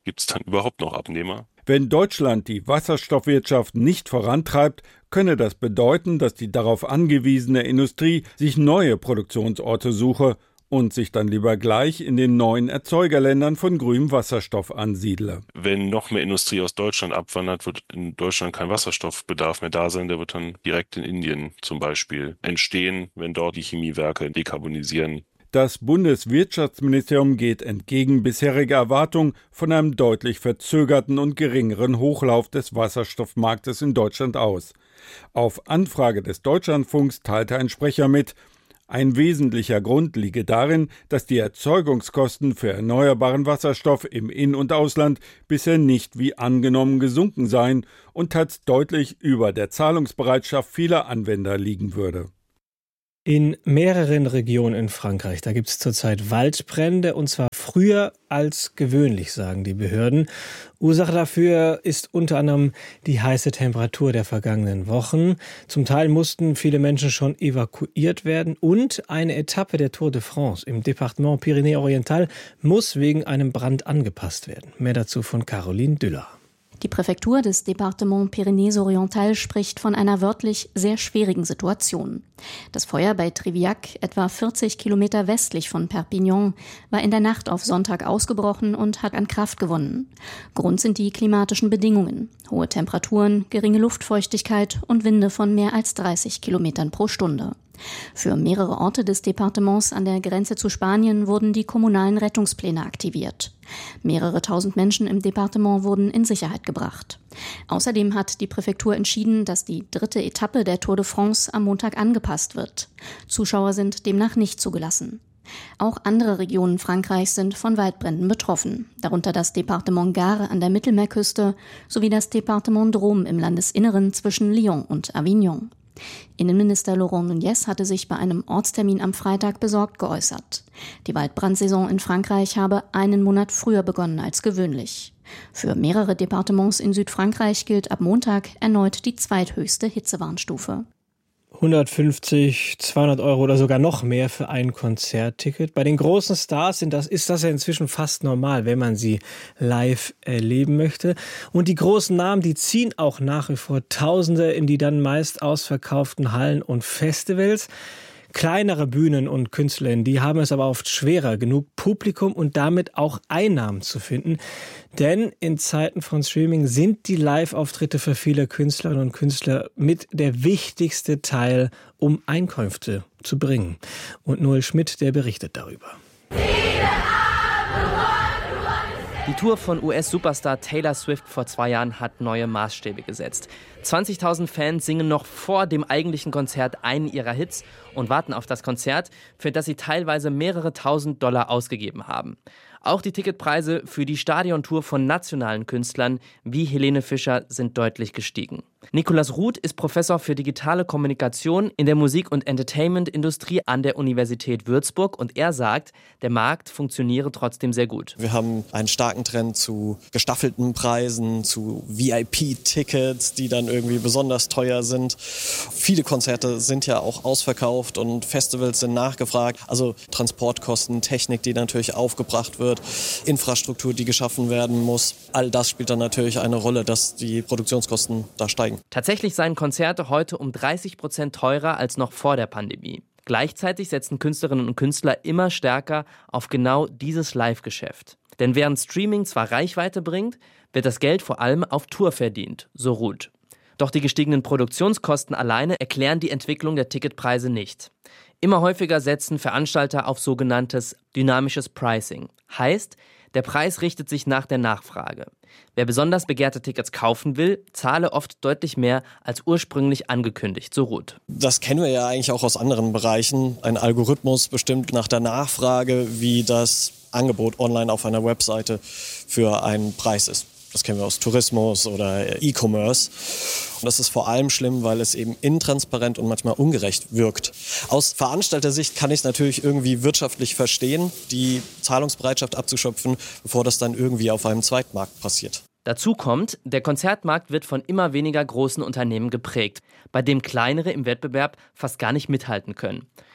gibt es dann überhaupt noch Abnehmer? Wenn Deutschland die Wasserstoffwirtschaft nicht vorantreibt, könne das bedeuten, dass die darauf angewiesene Industrie sich neue Produktionsorte suche und sich dann lieber gleich in den neuen Erzeugerländern von grünem Wasserstoff ansiedle. Wenn noch mehr Industrie aus Deutschland abwandert, wird in Deutschland kein Wasserstoffbedarf mehr da sein. Der wird dann direkt in Indien zum Beispiel entstehen, wenn dort die Chemiewerke dekarbonisieren. Das Bundeswirtschaftsministerium geht entgegen bisheriger Erwartungen von einem deutlich verzögerten und geringeren Hochlauf des Wasserstoffmarktes in Deutschland aus. Auf Anfrage des Deutschlandfunks teilte ein Sprecher mit, ein wesentlicher Grund liege darin, dass die Erzeugungskosten für erneuerbaren Wasserstoff im In- und Ausland bisher nicht wie angenommen gesunken seien und teils deutlich über der Zahlungsbereitschaft vieler Anwender liegen würde. In mehreren Regionen in Frankreich, da gibt es zurzeit Waldbrände, und zwar früher als gewöhnlich, sagen die Behörden. Ursache dafür ist unter anderem die heiße Temperatur der vergangenen Wochen. Zum Teil mussten viele Menschen schon evakuiert werden und eine Etappe der Tour de France im Departement Pyrénées-Oriental muss wegen einem Brand angepasst werden. Mehr dazu von Caroline Düller. Die Präfektur des Departement Pyrénées-Oriental spricht von einer wörtlich sehr schwierigen Situation. Das Feuer bei Triviac, etwa vierzig Kilometer westlich von Perpignan, war in der Nacht auf Sonntag ausgebrochen und hat an Kraft gewonnen. Grund sind die klimatischen Bedingungen: hohe Temperaturen, geringe Luftfeuchtigkeit und Winde von mehr als dreißig Kilometern pro Stunde. Für mehrere Orte des Departements an der Grenze zu Spanien wurden die kommunalen Rettungspläne aktiviert. Mehrere tausend Menschen im Departement wurden in Sicherheit gebracht. Außerdem hat die Präfektur entschieden, dass die dritte Etappe der Tour de France am Montag angepasst wird. Zuschauer sind demnach nicht zugelassen. Auch andere Regionen Frankreichs sind von Waldbränden betroffen, darunter das Departement Gard an der Mittelmeerküste sowie das Departement Drôme im Landesinneren zwischen Lyon und Avignon. Innenminister Laurent Nunez hatte sich bei einem Ortstermin am Freitag besorgt geäußert. Die Waldbrandsaison in Frankreich habe einen Monat früher begonnen als gewöhnlich. Für mehrere Departements in Südfrankreich gilt ab Montag erneut die zweithöchste Hitzewarnstufe. hundertfünfzig, zweihundert Euro oder sogar noch mehr für ein Konzertticket. Bei den großen Stars sind das, ist das ja inzwischen fast normal, wenn man sie live erleben möchte. Und die großen Namen, die ziehen auch nach wie vor Tausende in die dann meist ausverkauften Hallen und Festivals. Kleinere Bühnen und Künstlerinnen, die haben es aber oft schwerer, genug Publikum und damit auch Einnahmen zu finden. Denn in Zeiten von Streaming sind die Live-Auftritte für viele Künstlerinnen und Künstler mit der wichtigste Teil, um Einkünfte zu bringen. Und Noel Schmidt, der berichtet darüber. Die Tour von U S-Superstar Taylor Swift vor zwei Jahren hat neue Maßstäbe gesetzt. zwanzigtausend Fans singen noch vor dem eigentlichen Konzert einen ihrer Hits und warten auf das Konzert, für das sie teilweise mehrere tausend Dollar ausgegeben haben. Auch die Ticketpreise für die Stadiontour von nationalen Künstlern wie Helene Fischer sind deutlich gestiegen. Nicolas Ruth ist Professor für digitale Kommunikation in der Musik- und Entertainment-Industrie an der Universität Würzburg und er sagt, der Markt funktioniere trotzdem sehr gut. Wir haben einen starken Trend zu gestaffelten Preisen, zu V I P-Tickets, die dann irgendwie besonders teuer sind. Viele Konzerte sind ja auch ausverkauft und Festivals sind nachgefragt. Also Transportkosten, Technik, die natürlich aufgebracht wird, Infrastruktur, die geschaffen werden muss. All das spielt dann natürlich eine Rolle, dass die Produktionskosten da steigen. Tatsächlich seien Konzerte heute um dreißig Prozent teurer als noch vor der Pandemie. Gleichzeitig setzen Künstlerinnen und Künstler immer stärker auf genau dieses Live-Geschäft. Denn während Streaming zwar Reichweite bringt, wird das Geld vor allem auf Tour verdient, so Ruth. Doch die gestiegenen Produktionskosten alleine erklären die Entwicklung der Ticketpreise nicht. Immer häufiger setzen Veranstalter auf sogenanntes dynamisches Pricing. Heißt, der Preis richtet sich nach der Nachfrage. Wer besonders begehrte Tickets kaufen will, zahle oft deutlich mehr als ursprünglich angekündigt, so Ruth. Das kennen wir ja eigentlich auch aus anderen Bereichen. Ein Algorithmus bestimmt nach der Nachfrage, wie das Angebot online auf einer Webseite für einen Preis ist. Das kennen wir aus Tourismus oder E-Commerce. Und das ist vor allem schlimm, weil es eben intransparent und manchmal ungerecht wirkt. Aus Veranstalter-Sicht kann ich es natürlich irgendwie wirtschaftlich verstehen, die Zahlungsbereitschaft abzuschöpfen, bevor das dann irgendwie auf einem Zweitmarkt passiert. Dazu kommt, der Konzertmarkt wird von immer weniger großen Unternehmen geprägt, bei dem kleinere im Wettbewerb fast gar nicht mithalten können.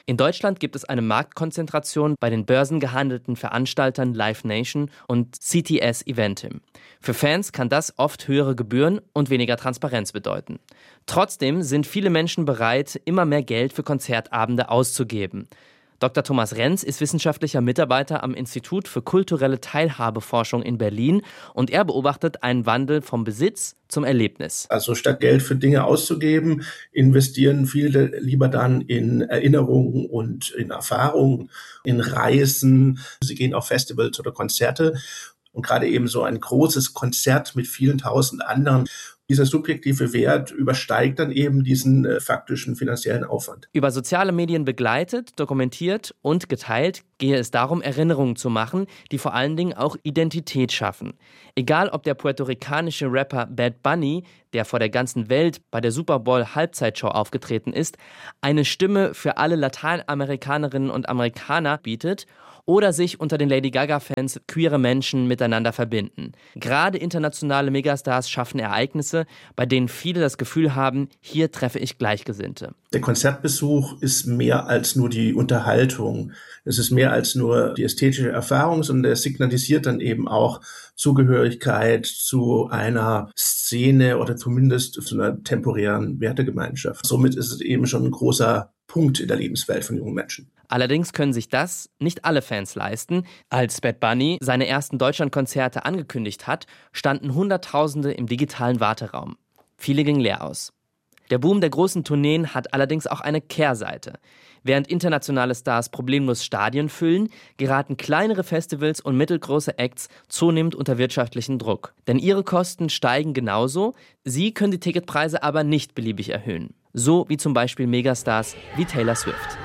In Deutschland gibt es eine Marktkonzentration bei den börsengehandelten Veranstaltern Live Nation und C T S Eventim. Für Fans kann das oft höhere Gebühren und weniger Transparenz bedeuten. Trotzdem sind viele Menschen bereit, immer mehr Geld für Konzertabende auszugeben. Doktor Thomas Renz ist wissenschaftlicher Mitarbeiter am Institut für kulturelle Teilhabeforschung in Berlin und er beobachtet einen Wandel vom Besitz zum Erlebnis. Also statt Geld für Dinge auszugeben, investieren viele lieber dann in Erinnerungen und in Erfahrungen, in Reisen. Sie gehen auf Festivals oder Konzerte und gerade eben so ein großes Konzert mit vielen tausend anderen. Dieser subjektive Wert übersteigt dann eben diesen äh, faktischen finanziellen Aufwand. Über soziale Medien begleitet, dokumentiert und geteilt gehe es darum, Erinnerungen zu machen, die vor allen Dingen auch Identität schaffen. Egal ob der puerto-ricanische Rapper Bad Bunny, der vor der ganzen Welt bei der Super Bowl Halbzeitshow aufgetreten ist, eine Stimme für alle Lateinamerikanerinnen und Amerikaner bietet, oder sich unter den Lady Gaga-Fans queere Menschen miteinander verbinden. Gerade internationale Megastars schaffen Ereignisse, bei denen viele das Gefühl haben, hier treffe ich Gleichgesinnte. Der Konzertbesuch ist mehr als nur die Unterhaltung. Es ist mehr als nur die ästhetische Erfahrung, sondern er signalisiert dann eben auch Zugehörigkeit zu einer Szene oder zumindest zu einer temporären Wertegemeinschaft. Somit ist es eben schon ein großer Punkt in der Lebenswelt von jungen Menschen. Allerdings können sich das nicht alle Fans leisten. Als Bad Bunny seine ersten Deutschlandkonzerte angekündigt hat, standen Hunderttausende im digitalen Warteraum. Viele gingen leer aus. Der Boom der großen Tourneen hat allerdings auch eine Kehrseite. Während internationale Stars problemlos Stadien füllen, geraten kleinere Festivals und mittelgroße Acts zunehmend unter wirtschaftlichen Druck. Denn ihre Kosten steigen genauso, sie können die Ticketpreise aber nicht beliebig erhöhen. So wie zum Beispiel Megastars wie Taylor Swift.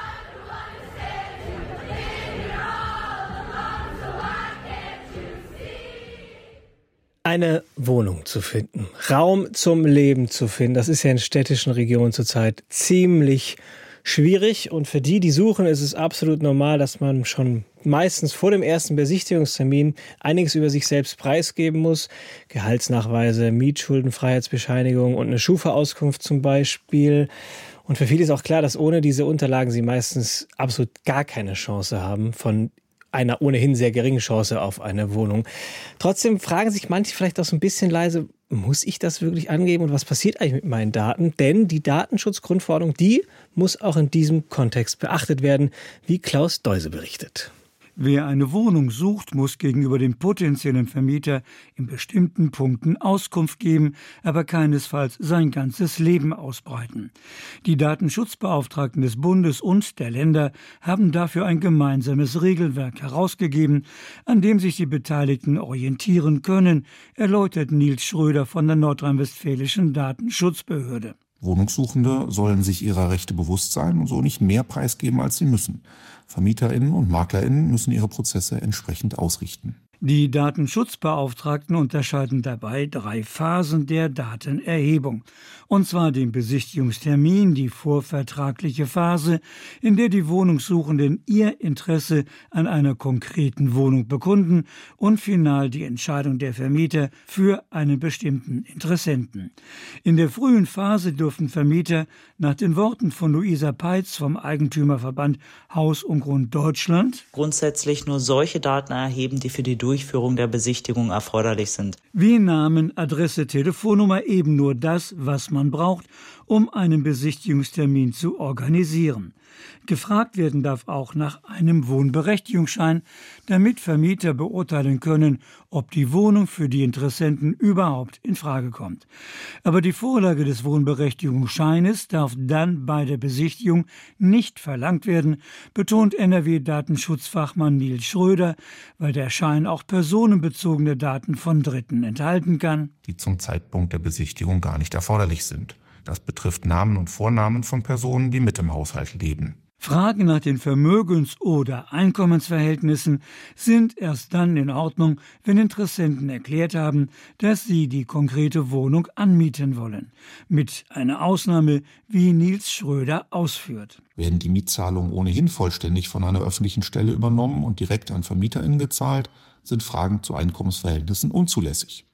Eine Wohnung zu finden, Raum zum Leben zu finden, das ist ja in städtischen Regionen zurzeit ziemlich schwierig. Und für die, die suchen, ist es absolut normal, dass man schon meistens vor dem ersten Besichtigungstermin einiges über sich selbst preisgeben muss. Gehaltsnachweise, Mietschuldenfreiheitsbescheinigung und eine Schufa-Auskunft zum Beispiel. Und für viele ist auch klar, dass ohne diese Unterlagen sie meistens absolut gar keine Chance haben, von einer ohnehin sehr geringen Chance auf eine Wohnung. Trotzdem fragen sich manche vielleicht auch so ein bisschen leise, muss ich das wirklich angeben und was passiert eigentlich mit meinen Daten? Denn die Datenschutzgrundverordnung, die muss auch in diesem Kontext beachtet werden, wie Klaus Deuse berichtet. Wer eine Wohnung sucht, muss gegenüber dem potenziellen Vermieter in bestimmten Punkten Auskunft geben, aber keinesfalls sein ganzes Leben ausbreiten. Die Datenschutzbeauftragten des Bundes und der Länder haben dafür ein gemeinsames Regelwerk herausgegeben, an dem sich die Beteiligten orientieren können, erläutert Nils Schröder von der nordrhein-westfälischen Datenschutzbehörde. Wohnungssuchende sollen sich ihrer Rechte bewusst sein und so nicht mehr preisgeben, als sie müssen. VermieterInnen und MaklerInnen müssen ihre Prozesse entsprechend ausrichten. Die Datenschutzbeauftragten unterscheiden dabei drei Phasen der Datenerhebung. Und zwar den Besichtigungstermin, die vorvertragliche Phase, in der die Wohnungssuchenden ihr Interesse an einer konkreten Wohnung bekunden und final die Entscheidung der Vermieter für einen bestimmten Interessenten. In der frühen Phase dürfen Vermieter nach den Worten von Luisa Peitz vom Eigentümerverband Haus und Grund Deutschland grundsätzlich nur solche Daten erheben, die für die Durchführung der Besichtigung erforderlich sind. Wie Namen, Adresse, Telefonnummer, eben nur das, was man braucht, um einen Besichtigungstermin zu organisieren. Gefragt werden darf auch nach einem Wohnberechtigungsschein, damit Vermieter beurteilen können, ob die Wohnung für die Interessenten überhaupt in Frage kommt. Aber die Vorlage des Wohnberechtigungsscheines darf dann bei der Besichtigung nicht verlangt werden, betont N R W-Datenschutzfachmann Nils Schröder, weil der Schein auch personenbezogene Daten von Dritten enthalten kann, die zum Zeitpunkt der Besichtigung gar nicht erforderlich sind. Das betrifft Namen und Vornamen von Personen, die mit im Haushalt leben. Fragen nach den Vermögens- oder Einkommensverhältnissen sind erst dann in Ordnung, wenn Interessenten erklärt haben, dass sie die konkrete Wohnung anmieten wollen. Mit einer Ausnahme, wie Nils Schröder ausführt. Werden die Mietzahlungen ohnehin vollständig von einer öffentlichen Stelle übernommen und direkt an VermieterInnen gezahlt, sind Fragen zu Einkommensverhältnissen unzulässig.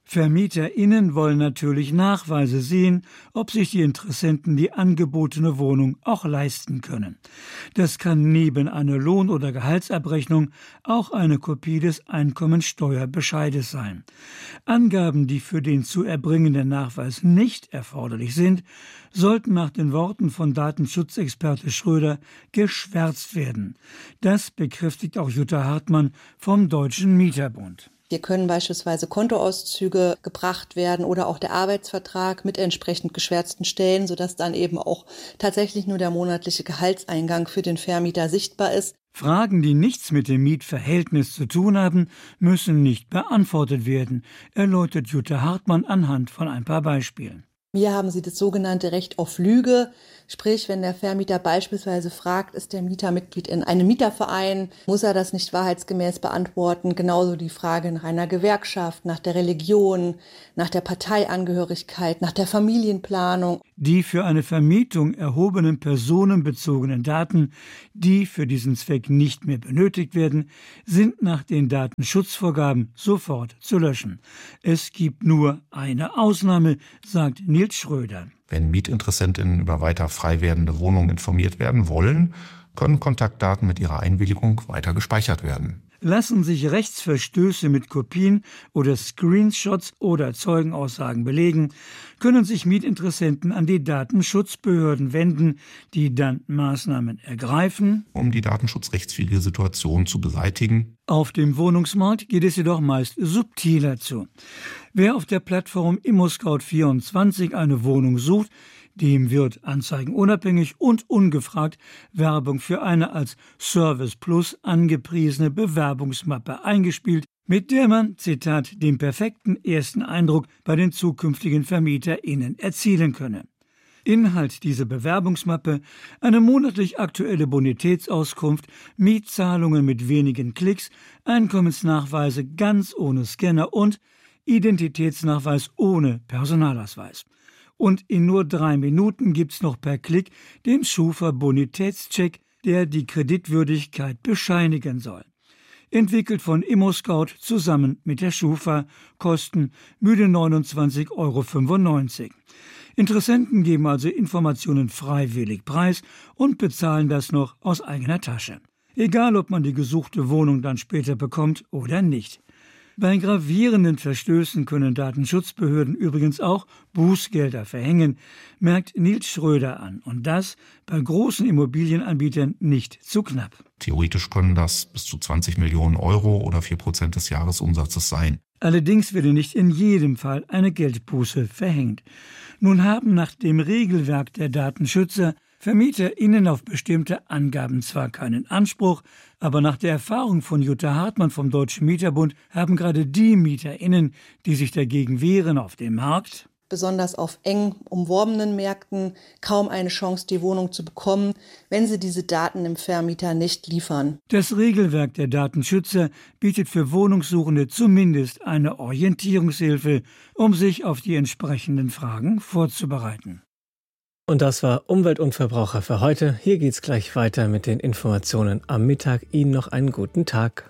VermieterInnen wollen natürlich Nachweise sehen, ob sich die Interessenten die angebotene Wohnung auch leisten können. Das kann neben einer Lohn- oder Gehaltsabrechnung auch eine Kopie des Einkommensteuerbescheides sein. Angaben, die für den zu erbringenden Nachweis nicht erforderlich sind, sollten nach den Worten von Datenschutzexperte Schröder geschwärzt werden. Das bekräftigt auch Jutta Hartmann vom Deutschen Mieterbund. Hier können beispielsweise Kontoauszüge gebracht werden oder auch der Arbeitsvertrag mit entsprechend geschwärzten Stellen, sodass dann eben auch tatsächlich nur der monatliche Gehaltseingang für den Vermieter sichtbar ist. Fragen, die nichts mit dem Mietverhältnis zu tun haben, müssen nicht beantwortet werden, erläutert Jutta Hartmann anhand von ein paar Beispielen. Hier haben Sie das sogenannte Recht auf Lüge, sprich, wenn der Vermieter beispielsweise fragt, ist der Mieter Mitglied in einem Mieterverein, muss er das nicht wahrheitsgemäß beantworten. Genauso die Frage nach einer Gewerkschaft, nach der Religion, nach der Parteiangehörigkeit, nach der Familienplanung. Die für eine Vermietung erhobenen personenbezogenen Daten, die für diesen Zweck nicht mehr benötigt werden, sind nach den Datenschutzvorgaben sofort zu löschen. Es gibt nur eine Ausnahme, sagt Nils Schröder. Wenn MietinteressentInnen über weiter frei werdende Wohnungen informiert werden wollen, können Kontaktdaten mit ihrer Einwilligung weiter gespeichert werden. Lassen sich Rechtsverstöße mit Kopien oder Screenshots oder Zeugenaussagen belegen, können sich Mietinteressenten an die Datenschutzbehörden wenden, die dann Maßnahmen ergreifen, um die datenschutzrechtswidrige Situation zu beseitigen. Auf dem Wohnungsmarkt geht es jedoch meist subtiler zu. Wer auf der Plattform ImmoScout vierundzwanzig eine Wohnung sucht, dem wird anzeigenunabhängig und ungefragt Werbung für eine als Service Plus angepriesene Bewerbungsmappe eingespielt, mit der man, Zitat, den perfekten ersten Eindruck bei den zukünftigen VermieterInnen erzielen könne. Inhalt dieser Bewerbungsmappe: eine monatlich aktuelle Bonitätsauskunft, Mietzahlungen mit wenigen Klicks, Einkommensnachweise ganz ohne Scanner und Identitätsnachweis ohne Personalausweis. Und in nur drei Minuten gibt's noch per Klick den Schufa-Bonitätscheck, der die Kreditwürdigkeit bescheinigen soll. Entwickelt von ImmoScout zusammen mit der Schufa, Kosten müde neunundzwanzig Euro fünfundneunzig. Interessenten geben also Informationen freiwillig preis und bezahlen das noch aus eigener Tasche. Egal, ob man die gesuchte Wohnung dann später bekommt oder nicht. Bei gravierenden Verstößen können Datenschutzbehörden übrigens auch Bußgelder verhängen, merkt Nils Schröder an. Und das bei großen Immobilienanbietern nicht zu knapp. Theoretisch können das bis zu zwanzig Millionen Euro oder vier Prozent des Jahresumsatzes sein. Allerdings werde nicht in jedem Fall eine Geldbuße verhängt. Nun haben nach dem Regelwerk der Datenschützer VermieterInnen auf bestimmte Angaben zwar keinen Anspruch, aber nach der Erfahrung von Jutta Hartmann vom Deutschen Mieterbund haben gerade die MieterInnen, die sich dagegen wehren, auf dem Markt, besonders auf eng umworbenen Märkten, kaum eine Chance, die Wohnung zu bekommen, wenn sie diese Daten dem Vermieter nicht liefern. Das Regelwerk der Datenschützer bietet für Wohnungssuchende zumindest eine Orientierungshilfe, um sich auf die entsprechenden Fragen vorzubereiten. Und das war Umwelt und Verbraucher für heute. Hier geht's gleich weiter mit den Informationen am Mittag. Ihnen noch einen guten Tag.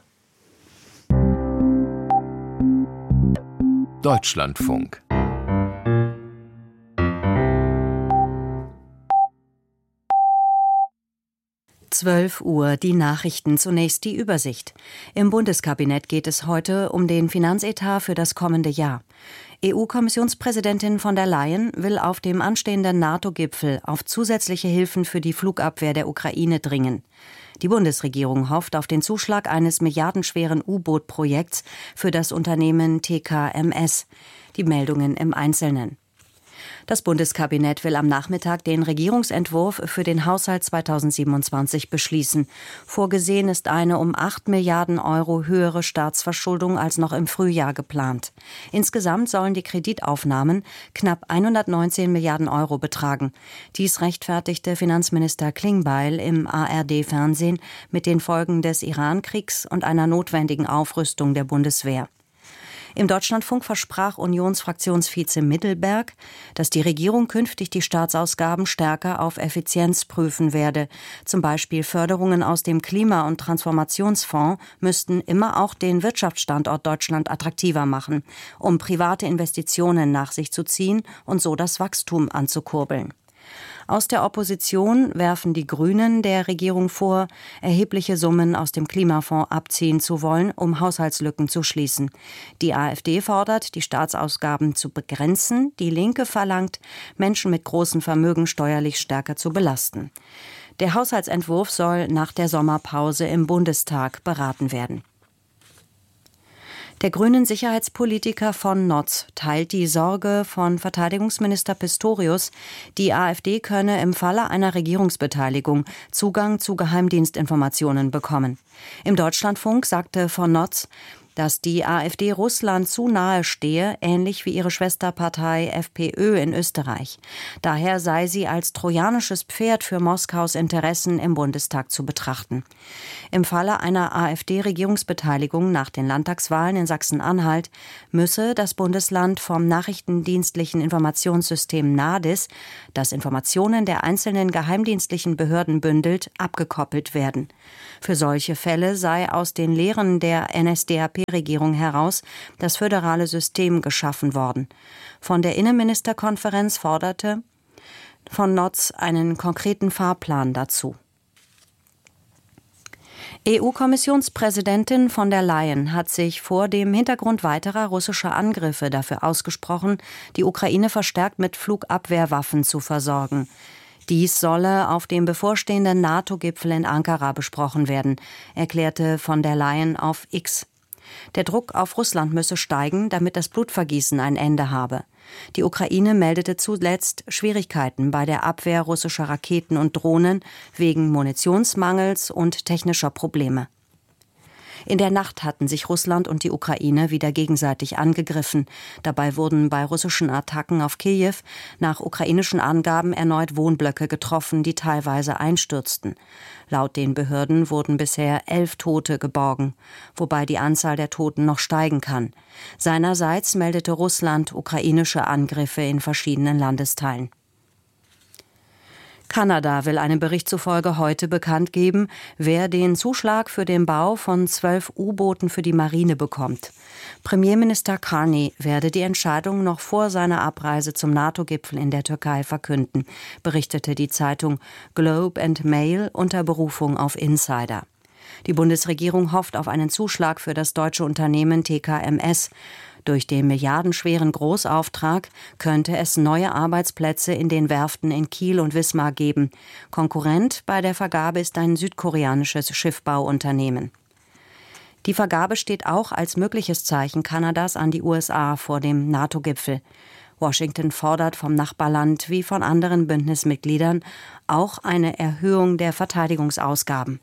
Deutschlandfunk. zwölf Uhr, die Nachrichten, zunächst die Übersicht. Im Bundeskabinett geht es heute um den Finanzetat für das kommende Jahr. E U-Kommissionspräsidentin von der Leyen will auf dem anstehenden NATO-Gipfel auf zusätzliche Hilfen für die Flugabwehr der Ukraine dringen. Die Bundesregierung hofft auf den Zuschlag eines milliardenschweren U-Boot-Projekts für das Unternehmen T K M S. Die Meldungen im Einzelnen. Das Bundeskabinett will am Nachmittag den Regierungsentwurf für den Haushalt zweitausendsiebenundzwanzig beschließen. Vorgesehen ist eine um acht Milliarden Euro höhere Staatsverschuldung als noch im Frühjahr geplant. Insgesamt sollen die Kreditaufnahmen knapp hundertneunzehn Milliarden Euro betragen. Dies rechtfertigte Finanzminister Klingbeil im A R D-Fernsehen mit den Folgen des Iran-Kriegs und einer notwendigen Aufrüstung der Bundeswehr. Im Deutschlandfunk versprach Unionsfraktionsvize Mittelberg, dass die Regierung künftig die Staatsausgaben stärker auf Effizienz prüfen werde. Zum Beispiel Förderungen aus dem Klima- und Transformationsfonds müssten immer auch den Wirtschaftsstandort Deutschland attraktiver machen, um private Investitionen nach sich zu ziehen und so das Wachstum anzukurbeln. Aus der Opposition werfen die Grünen der Regierung vor, erhebliche Summen aus dem Klimafonds abziehen zu wollen, um Haushaltslücken zu schließen. Die AfD fordert, die Staatsausgaben zu begrenzen. Die Linke verlangt, Menschen mit großem Vermögen steuerlich stärker zu belasten. Der Haushaltsentwurf soll nach der Sommerpause im Bundestag beraten werden. Der grünen Sicherheitspolitiker von Notz teilt die Sorge von Verteidigungsminister Pistorius, die AfD könne im Falle einer Regierungsbeteiligung Zugang zu Geheimdienstinformationen bekommen. Im Deutschlandfunk sagte von Notz, dass die AfD Russland zu nahe stehe, ähnlich wie ihre Schwesterpartei FPÖ in Österreich. Daher sei sie als trojanisches Pferd für Moskaus Interessen im Bundestag zu betrachten. Im Falle einer AfD-Regierungsbeteiligung nach den Landtagswahlen in Sachsen-Anhalt müsse das Bundesland vom nachrichtendienstlichen Informationssystem NADIS, das Informationen der einzelnen geheimdienstlichen Behörden bündelt, abgekoppelt werden. Für solche Fälle sei aus den Lehren der N S D A P-Regierung heraus das föderale System geschaffen worden. Von der Innenministerkonferenz forderte von Notz einen konkreten Fahrplan dazu. E U-Kommissionspräsidentin von der Leyen hat sich vor dem Hintergrund weiterer russischer Angriffe dafür ausgesprochen, die Ukraine verstärkt mit Flugabwehrwaffen zu versorgen. Dies solle auf dem bevorstehenden NATO-Gipfel in Ankara besprochen werden, erklärte von der Leyen auf X. Der Druck auf Russland müsse steigen, damit das Blutvergießen ein Ende habe. Die Ukraine meldete zuletzt Schwierigkeiten bei der Abwehr russischer Raketen und Drohnen wegen Munitionsmangels und technischer Probleme. In der Nacht hatten sich Russland und die Ukraine wieder gegenseitig angegriffen. Dabei wurden bei russischen Attacken auf Kiew nach ukrainischen Angaben erneut Wohnblöcke getroffen, die teilweise einstürzten. Laut den Behörden wurden bisher elf Tote geborgen, wobei die Anzahl der Toten noch steigen kann. Seinerseits meldete Russland ukrainische Angriffe in verschiedenen Landesteilen. Kanada will einem Bericht zufolge heute bekannt geben, wer den Zuschlag für den Bau von zwölf U-Booten für die Marine bekommt. Premierminister Carney werde die Entscheidung noch vor seiner Abreise zum NATO-Gipfel in der Türkei verkünden, berichtete die Zeitung Globe and Mail unter Berufung auf Insider. Die Bundesregierung hofft auf einen Zuschlag für das deutsche Unternehmen T K M S. Durch den milliardenschweren Großauftrag könnte es neue Arbeitsplätze in den Werften in Kiel und Wismar geben. Konkurrent bei der Vergabe ist ein südkoreanisches Schiffbauunternehmen. Die Vergabe steht auch als mögliches Zeichen Kanadas an die U S A vor dem NATO-Gipfel. Washington fordert vom Nachbarland wie von anderen Bündnismitgliedern auch eine Erhöhung der Verteidigungsausgaben.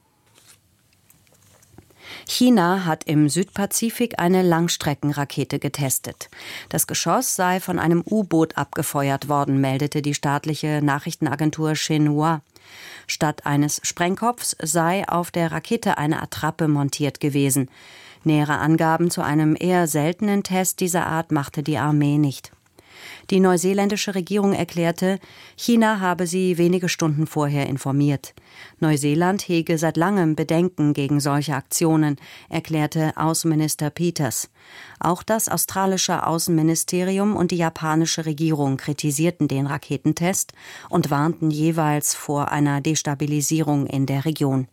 China hat im Südpazifik eine Langstreckenrakete getestet. Das Geschoss sei von einem U-Boot abgefeuert worden, meldete die staatliche Nachrichtenagentur Xinhua. Statt eines Sprengkopfs sei auf der Rakete eine Attrappe montiert gewesen. Nähere Angaben zu einem eher seltenen Test dieser Art machte die Armee nicht. Die neuseeländische Regierung erklärte, China habe sie wenige Stunden vorher informiert. Neuseeland hege seit langem Bedenken gegen solche Aktionen, erklärte Außenminister Peters. Auch das australische Außenministerium und die japanische Regierung kritisierten den Raketentest und warnten jeweils vor einer Destabilisierung in der Region.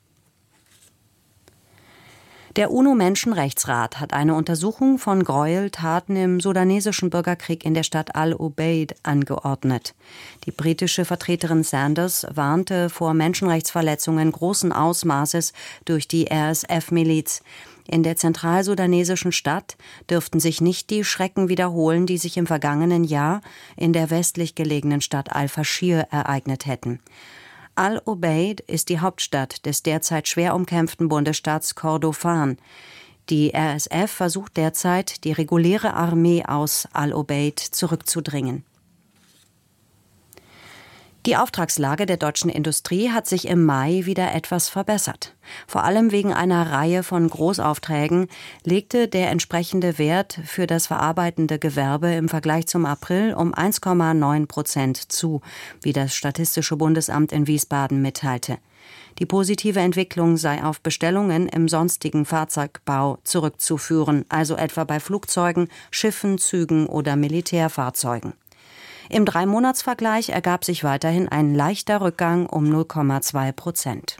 Der UNO-Menschenrechtsrat hat eine Untersuchung von Gräueltaten im sudanesischen Bürgerkrieg in der Stadt Al-Ubaid angeordnet. Die britische Vertreterin Sanders warnte vor Menschenrechtsverletzungen großen Ausmaßes durch die R S F-Miliz. In der zentralsudanesischen Stadt dürften sich nicht die Schrecken wiederholen, die sich im vergangenen Jahr in der westlich gelegenen Stadt Al-Fashir ereignet hätten. Al-Ubaid ist die Hauptstadt des derzeit schwer umkämpften Bundesstaats Kordofan. Die R S F versucht derzeit, die reguläre Armee aus Al-Ubaid zurückzudrängen. Die Auftragslage der deutschen Industrie hat sich im Mai wieder etwas verbessert. Vor allem wegen einer Reihe von Großaufträgen legte der entsprechende Wert für das verarbeitende Gewerbe im Vergleich zum April um eins Komma neun Prozent zu, wie das Statistische Bundesamt in Wiesbaden mitteilte. Die positive Entwicklung sei auf Bestellungen im sonstigen Fahrzeugbau zurückzuführen, also etwa bei Flugzeugen, Schiffen, Zügen oder Militärfahrzeugen. Im Dreimonatsvergleich ergab sich weiterhin ein leichter Rückgang um null Komma zwei Prozent.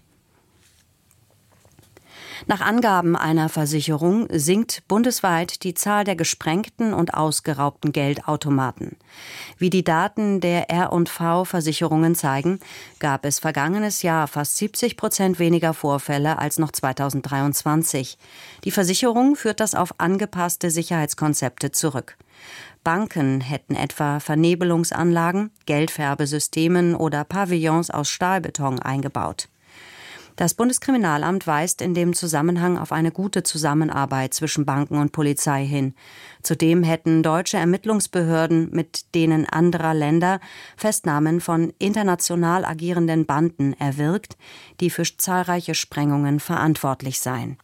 Nach Angaben einer Versicherung sinkt bundesweit die Zahl der gesprengten und ausgeraubten Geldautomaten. Wie die Daten der R und V-Versicherungen zeigen, gab es vergangenes Jahr fast siebzig Prozent weniger Vorfälle als noch zweitausenddreiundzwanzig. Die Versicherung führt das auf angepasste Sicherheitskonzepte zurück. Banken hätten etwa Vernebelungsanlagen, Geldfärbesystemen oder Pavillons aus Stahlbeton eingebaut. Das Bundeskriminalamt weist in dem Zusammenhang auf eine gute Zusammenarbeit zwischen Banken und Polizei hin. Zudem hätten deutsche Ermittlungsbehörden mit denen anderer Länder Festnahmen von international agierenden Banden erwirkt, die für zahlreiche Sprengungen verantwortlich seien.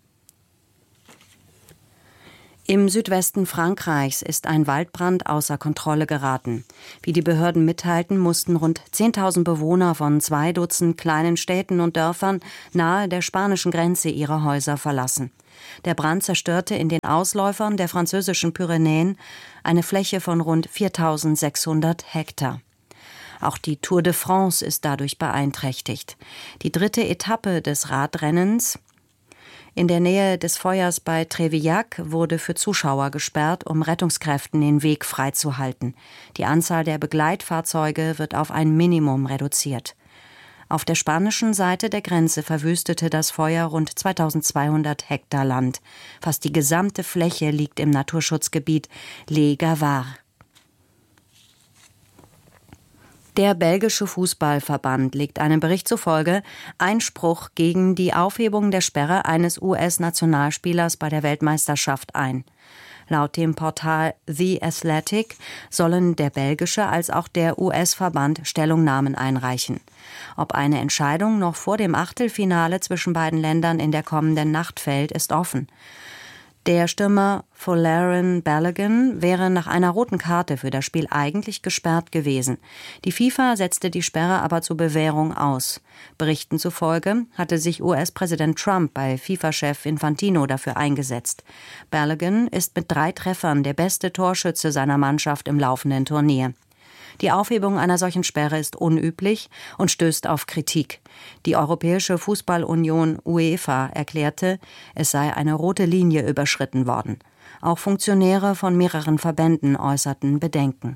Im Südwesten Frankreichs ist ein Waldbrand außer Kontrolle geraten. Wie die Behörden mitteilten, mussten rund zehntausend Bewohner von zwei Dutzend kleinen Städten und Dörfern nahe der spanischen Grenze ihre Häuser verlassen. Der Brand zerstörte in den Ausläufern der französischen Pyrenäen eine Fläche von rund viertausendsechshundert Hektar. Auch die Tour de France ist dadurch beeinträchtigt. Die dritte Etappe des Radrennens in der Nähe des Feuers bei Trévillac wurde für Zuschauer gesperrt, um Rettungskräften den Weg freizuhalten. Die Anzahl der Begleitfahrzeuge wird auf ein Minimum reduziert. Auf der spanischen Seite der Grenze verwüstete das Feuer rund zweitausendzweihundert Hektar Land. Fast die gesamte Fläche liegt im Naturschutzgebiet Les Gavard. Der belgische Fußballverband legt einem Bericht zufolge Einspruch gegen die Aufhebung der Sperre eines U S-Nationalspielers bei der Weltmeisterschaft ein. Laut dem Portal The Athletic sollen der belgische als auch der U S-Verband Stellungnahmen einreichen. Ob eine Entscheidung noch vor dem Achtelfinale zwischen beiden Ländern in der kommenden Nacht fällt, ist offen. Der Stürmer Folarin Balogun wäre nach einer roten Karte für das Spiel eigentlich gesperrt gewesen. Die FIFA setzte die Sperre aber zur Bewährung aus. Berichten zufolge hatte sich U S-Präsident Trump bei FIFA-Chef Infantino dafür eingesetzt. Balogun ist mit drei Treffern der beste Torschütze seiner Mannschaft im laufenden Turnier. Die Aufhebung einer solchen Sperre ist unüblich und stößt auf Kritik. Die Europäische Fußballunion UEFA erklärte, es sei eine rote Linie überschritten worden. Auch Funktionäre von mehreren Verbänden äußerten Bedenken.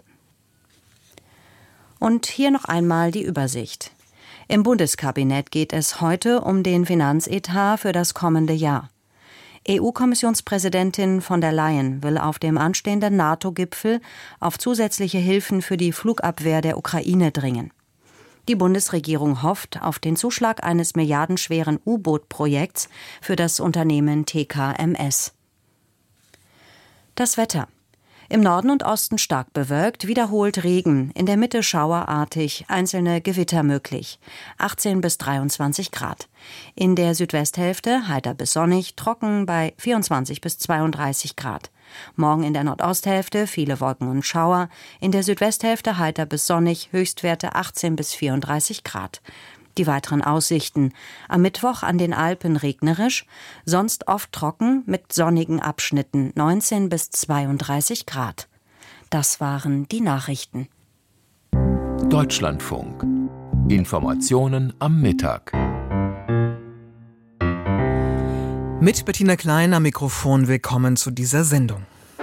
Und hier noch einmal die Übersicht. Im Bundeskabinett geht es heute um den Finanzetat für das kommende Jahr. E U-Kommissionspräsidentin von der Leyen will auf dem anstehenden NATO-Gipfel auf zusätzliche Hilfen für die Flugabwehr der Ukraine dringen. Die Bundesregierung hofft auf den Zuschlag eines milliardenschweren U-Boot-Projekts für das Unternehmen T K M S. Das Wetter. Im Norden und Osten stark bewölkt, wiederholt Regen, in der Mitte schauerartig, einzelne Gewitter möglich. achtzehn bis dreiundzwanzig Grad. In der Südwesthälfte heiter bis sonnig, trocken bei vierundzwanzig bis zweiunddreißig Grad. Morgen in der Nordosthälfte viele Wolken und Schauer, in der Südwesthälfte heiter bis sonnig, Höchstwerte achtzehn bis vierunddreißig Grad. Die weiteren Aussichten. Am Mittwoch an den Alpen regnerisch, sonst oft trocken mit sonnigen Abschnitten, neunzehn bis zweiunddreißig Grad. Das waren die Nachrichten. Deutschlandfunk. Informationen am Mittag. Mit Bettina Klein am Mikrofon, willkommen zu dieser Sendung.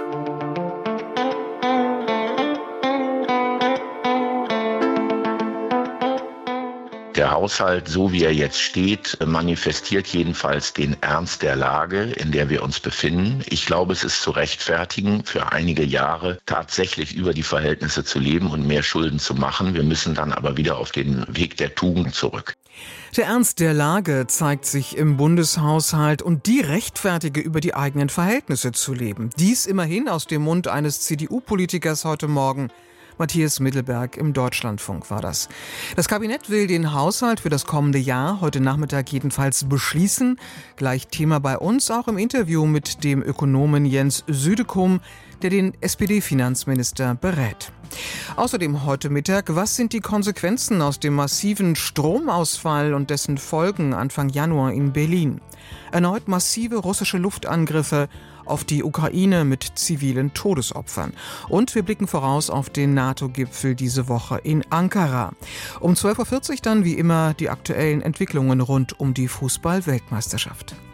Der Haushalt, so wie er jetzt steht, manifestiert jedenfalls den Ernst der Lage, in der wir uns befinden. Ich glaube, es ist zu rechtfertigen, für einige Jahre tatsächlich über die Verhältnisse zu leben und mehr Schulden zu machen. Wir müssen dann aber wieder auf den Weg der Tugend zurück. Der Ernst der Lage zeigt sich im Bundeshaushalt und die rechtfertige, über die eigenen Verhältnisse zu leben. Dies immerhin aus dem Mund eines C D U-Politikers heute Morgen. Matthias Mittelberg im Deutschlandfunk war das. Das Kabinett will den Haushalt für das kommende Jahr heute Nachmittag jedenfalls beschließen. Gleich Thema bei uns, auch im Interview mit dem Ökonomen Jens Südekum, der den S P D-Finanzminister berät. Außerdem heute Mittag, was sind die Konsequenzen aus dem massiven Stromausfall und dessen Folgen Anfang Januar in Berlin? Erneut massive russische Luftangriffe auf die Ukraine mit zivilen Todesopfern. Und wir blicken voraus auf den NATO-Gipfel diese Woche in Ankara. Um zwölf Uhr vierzig dann wie immer die aktuellen Entwicklungen rund um die Fußball-Weltmeisterschaft.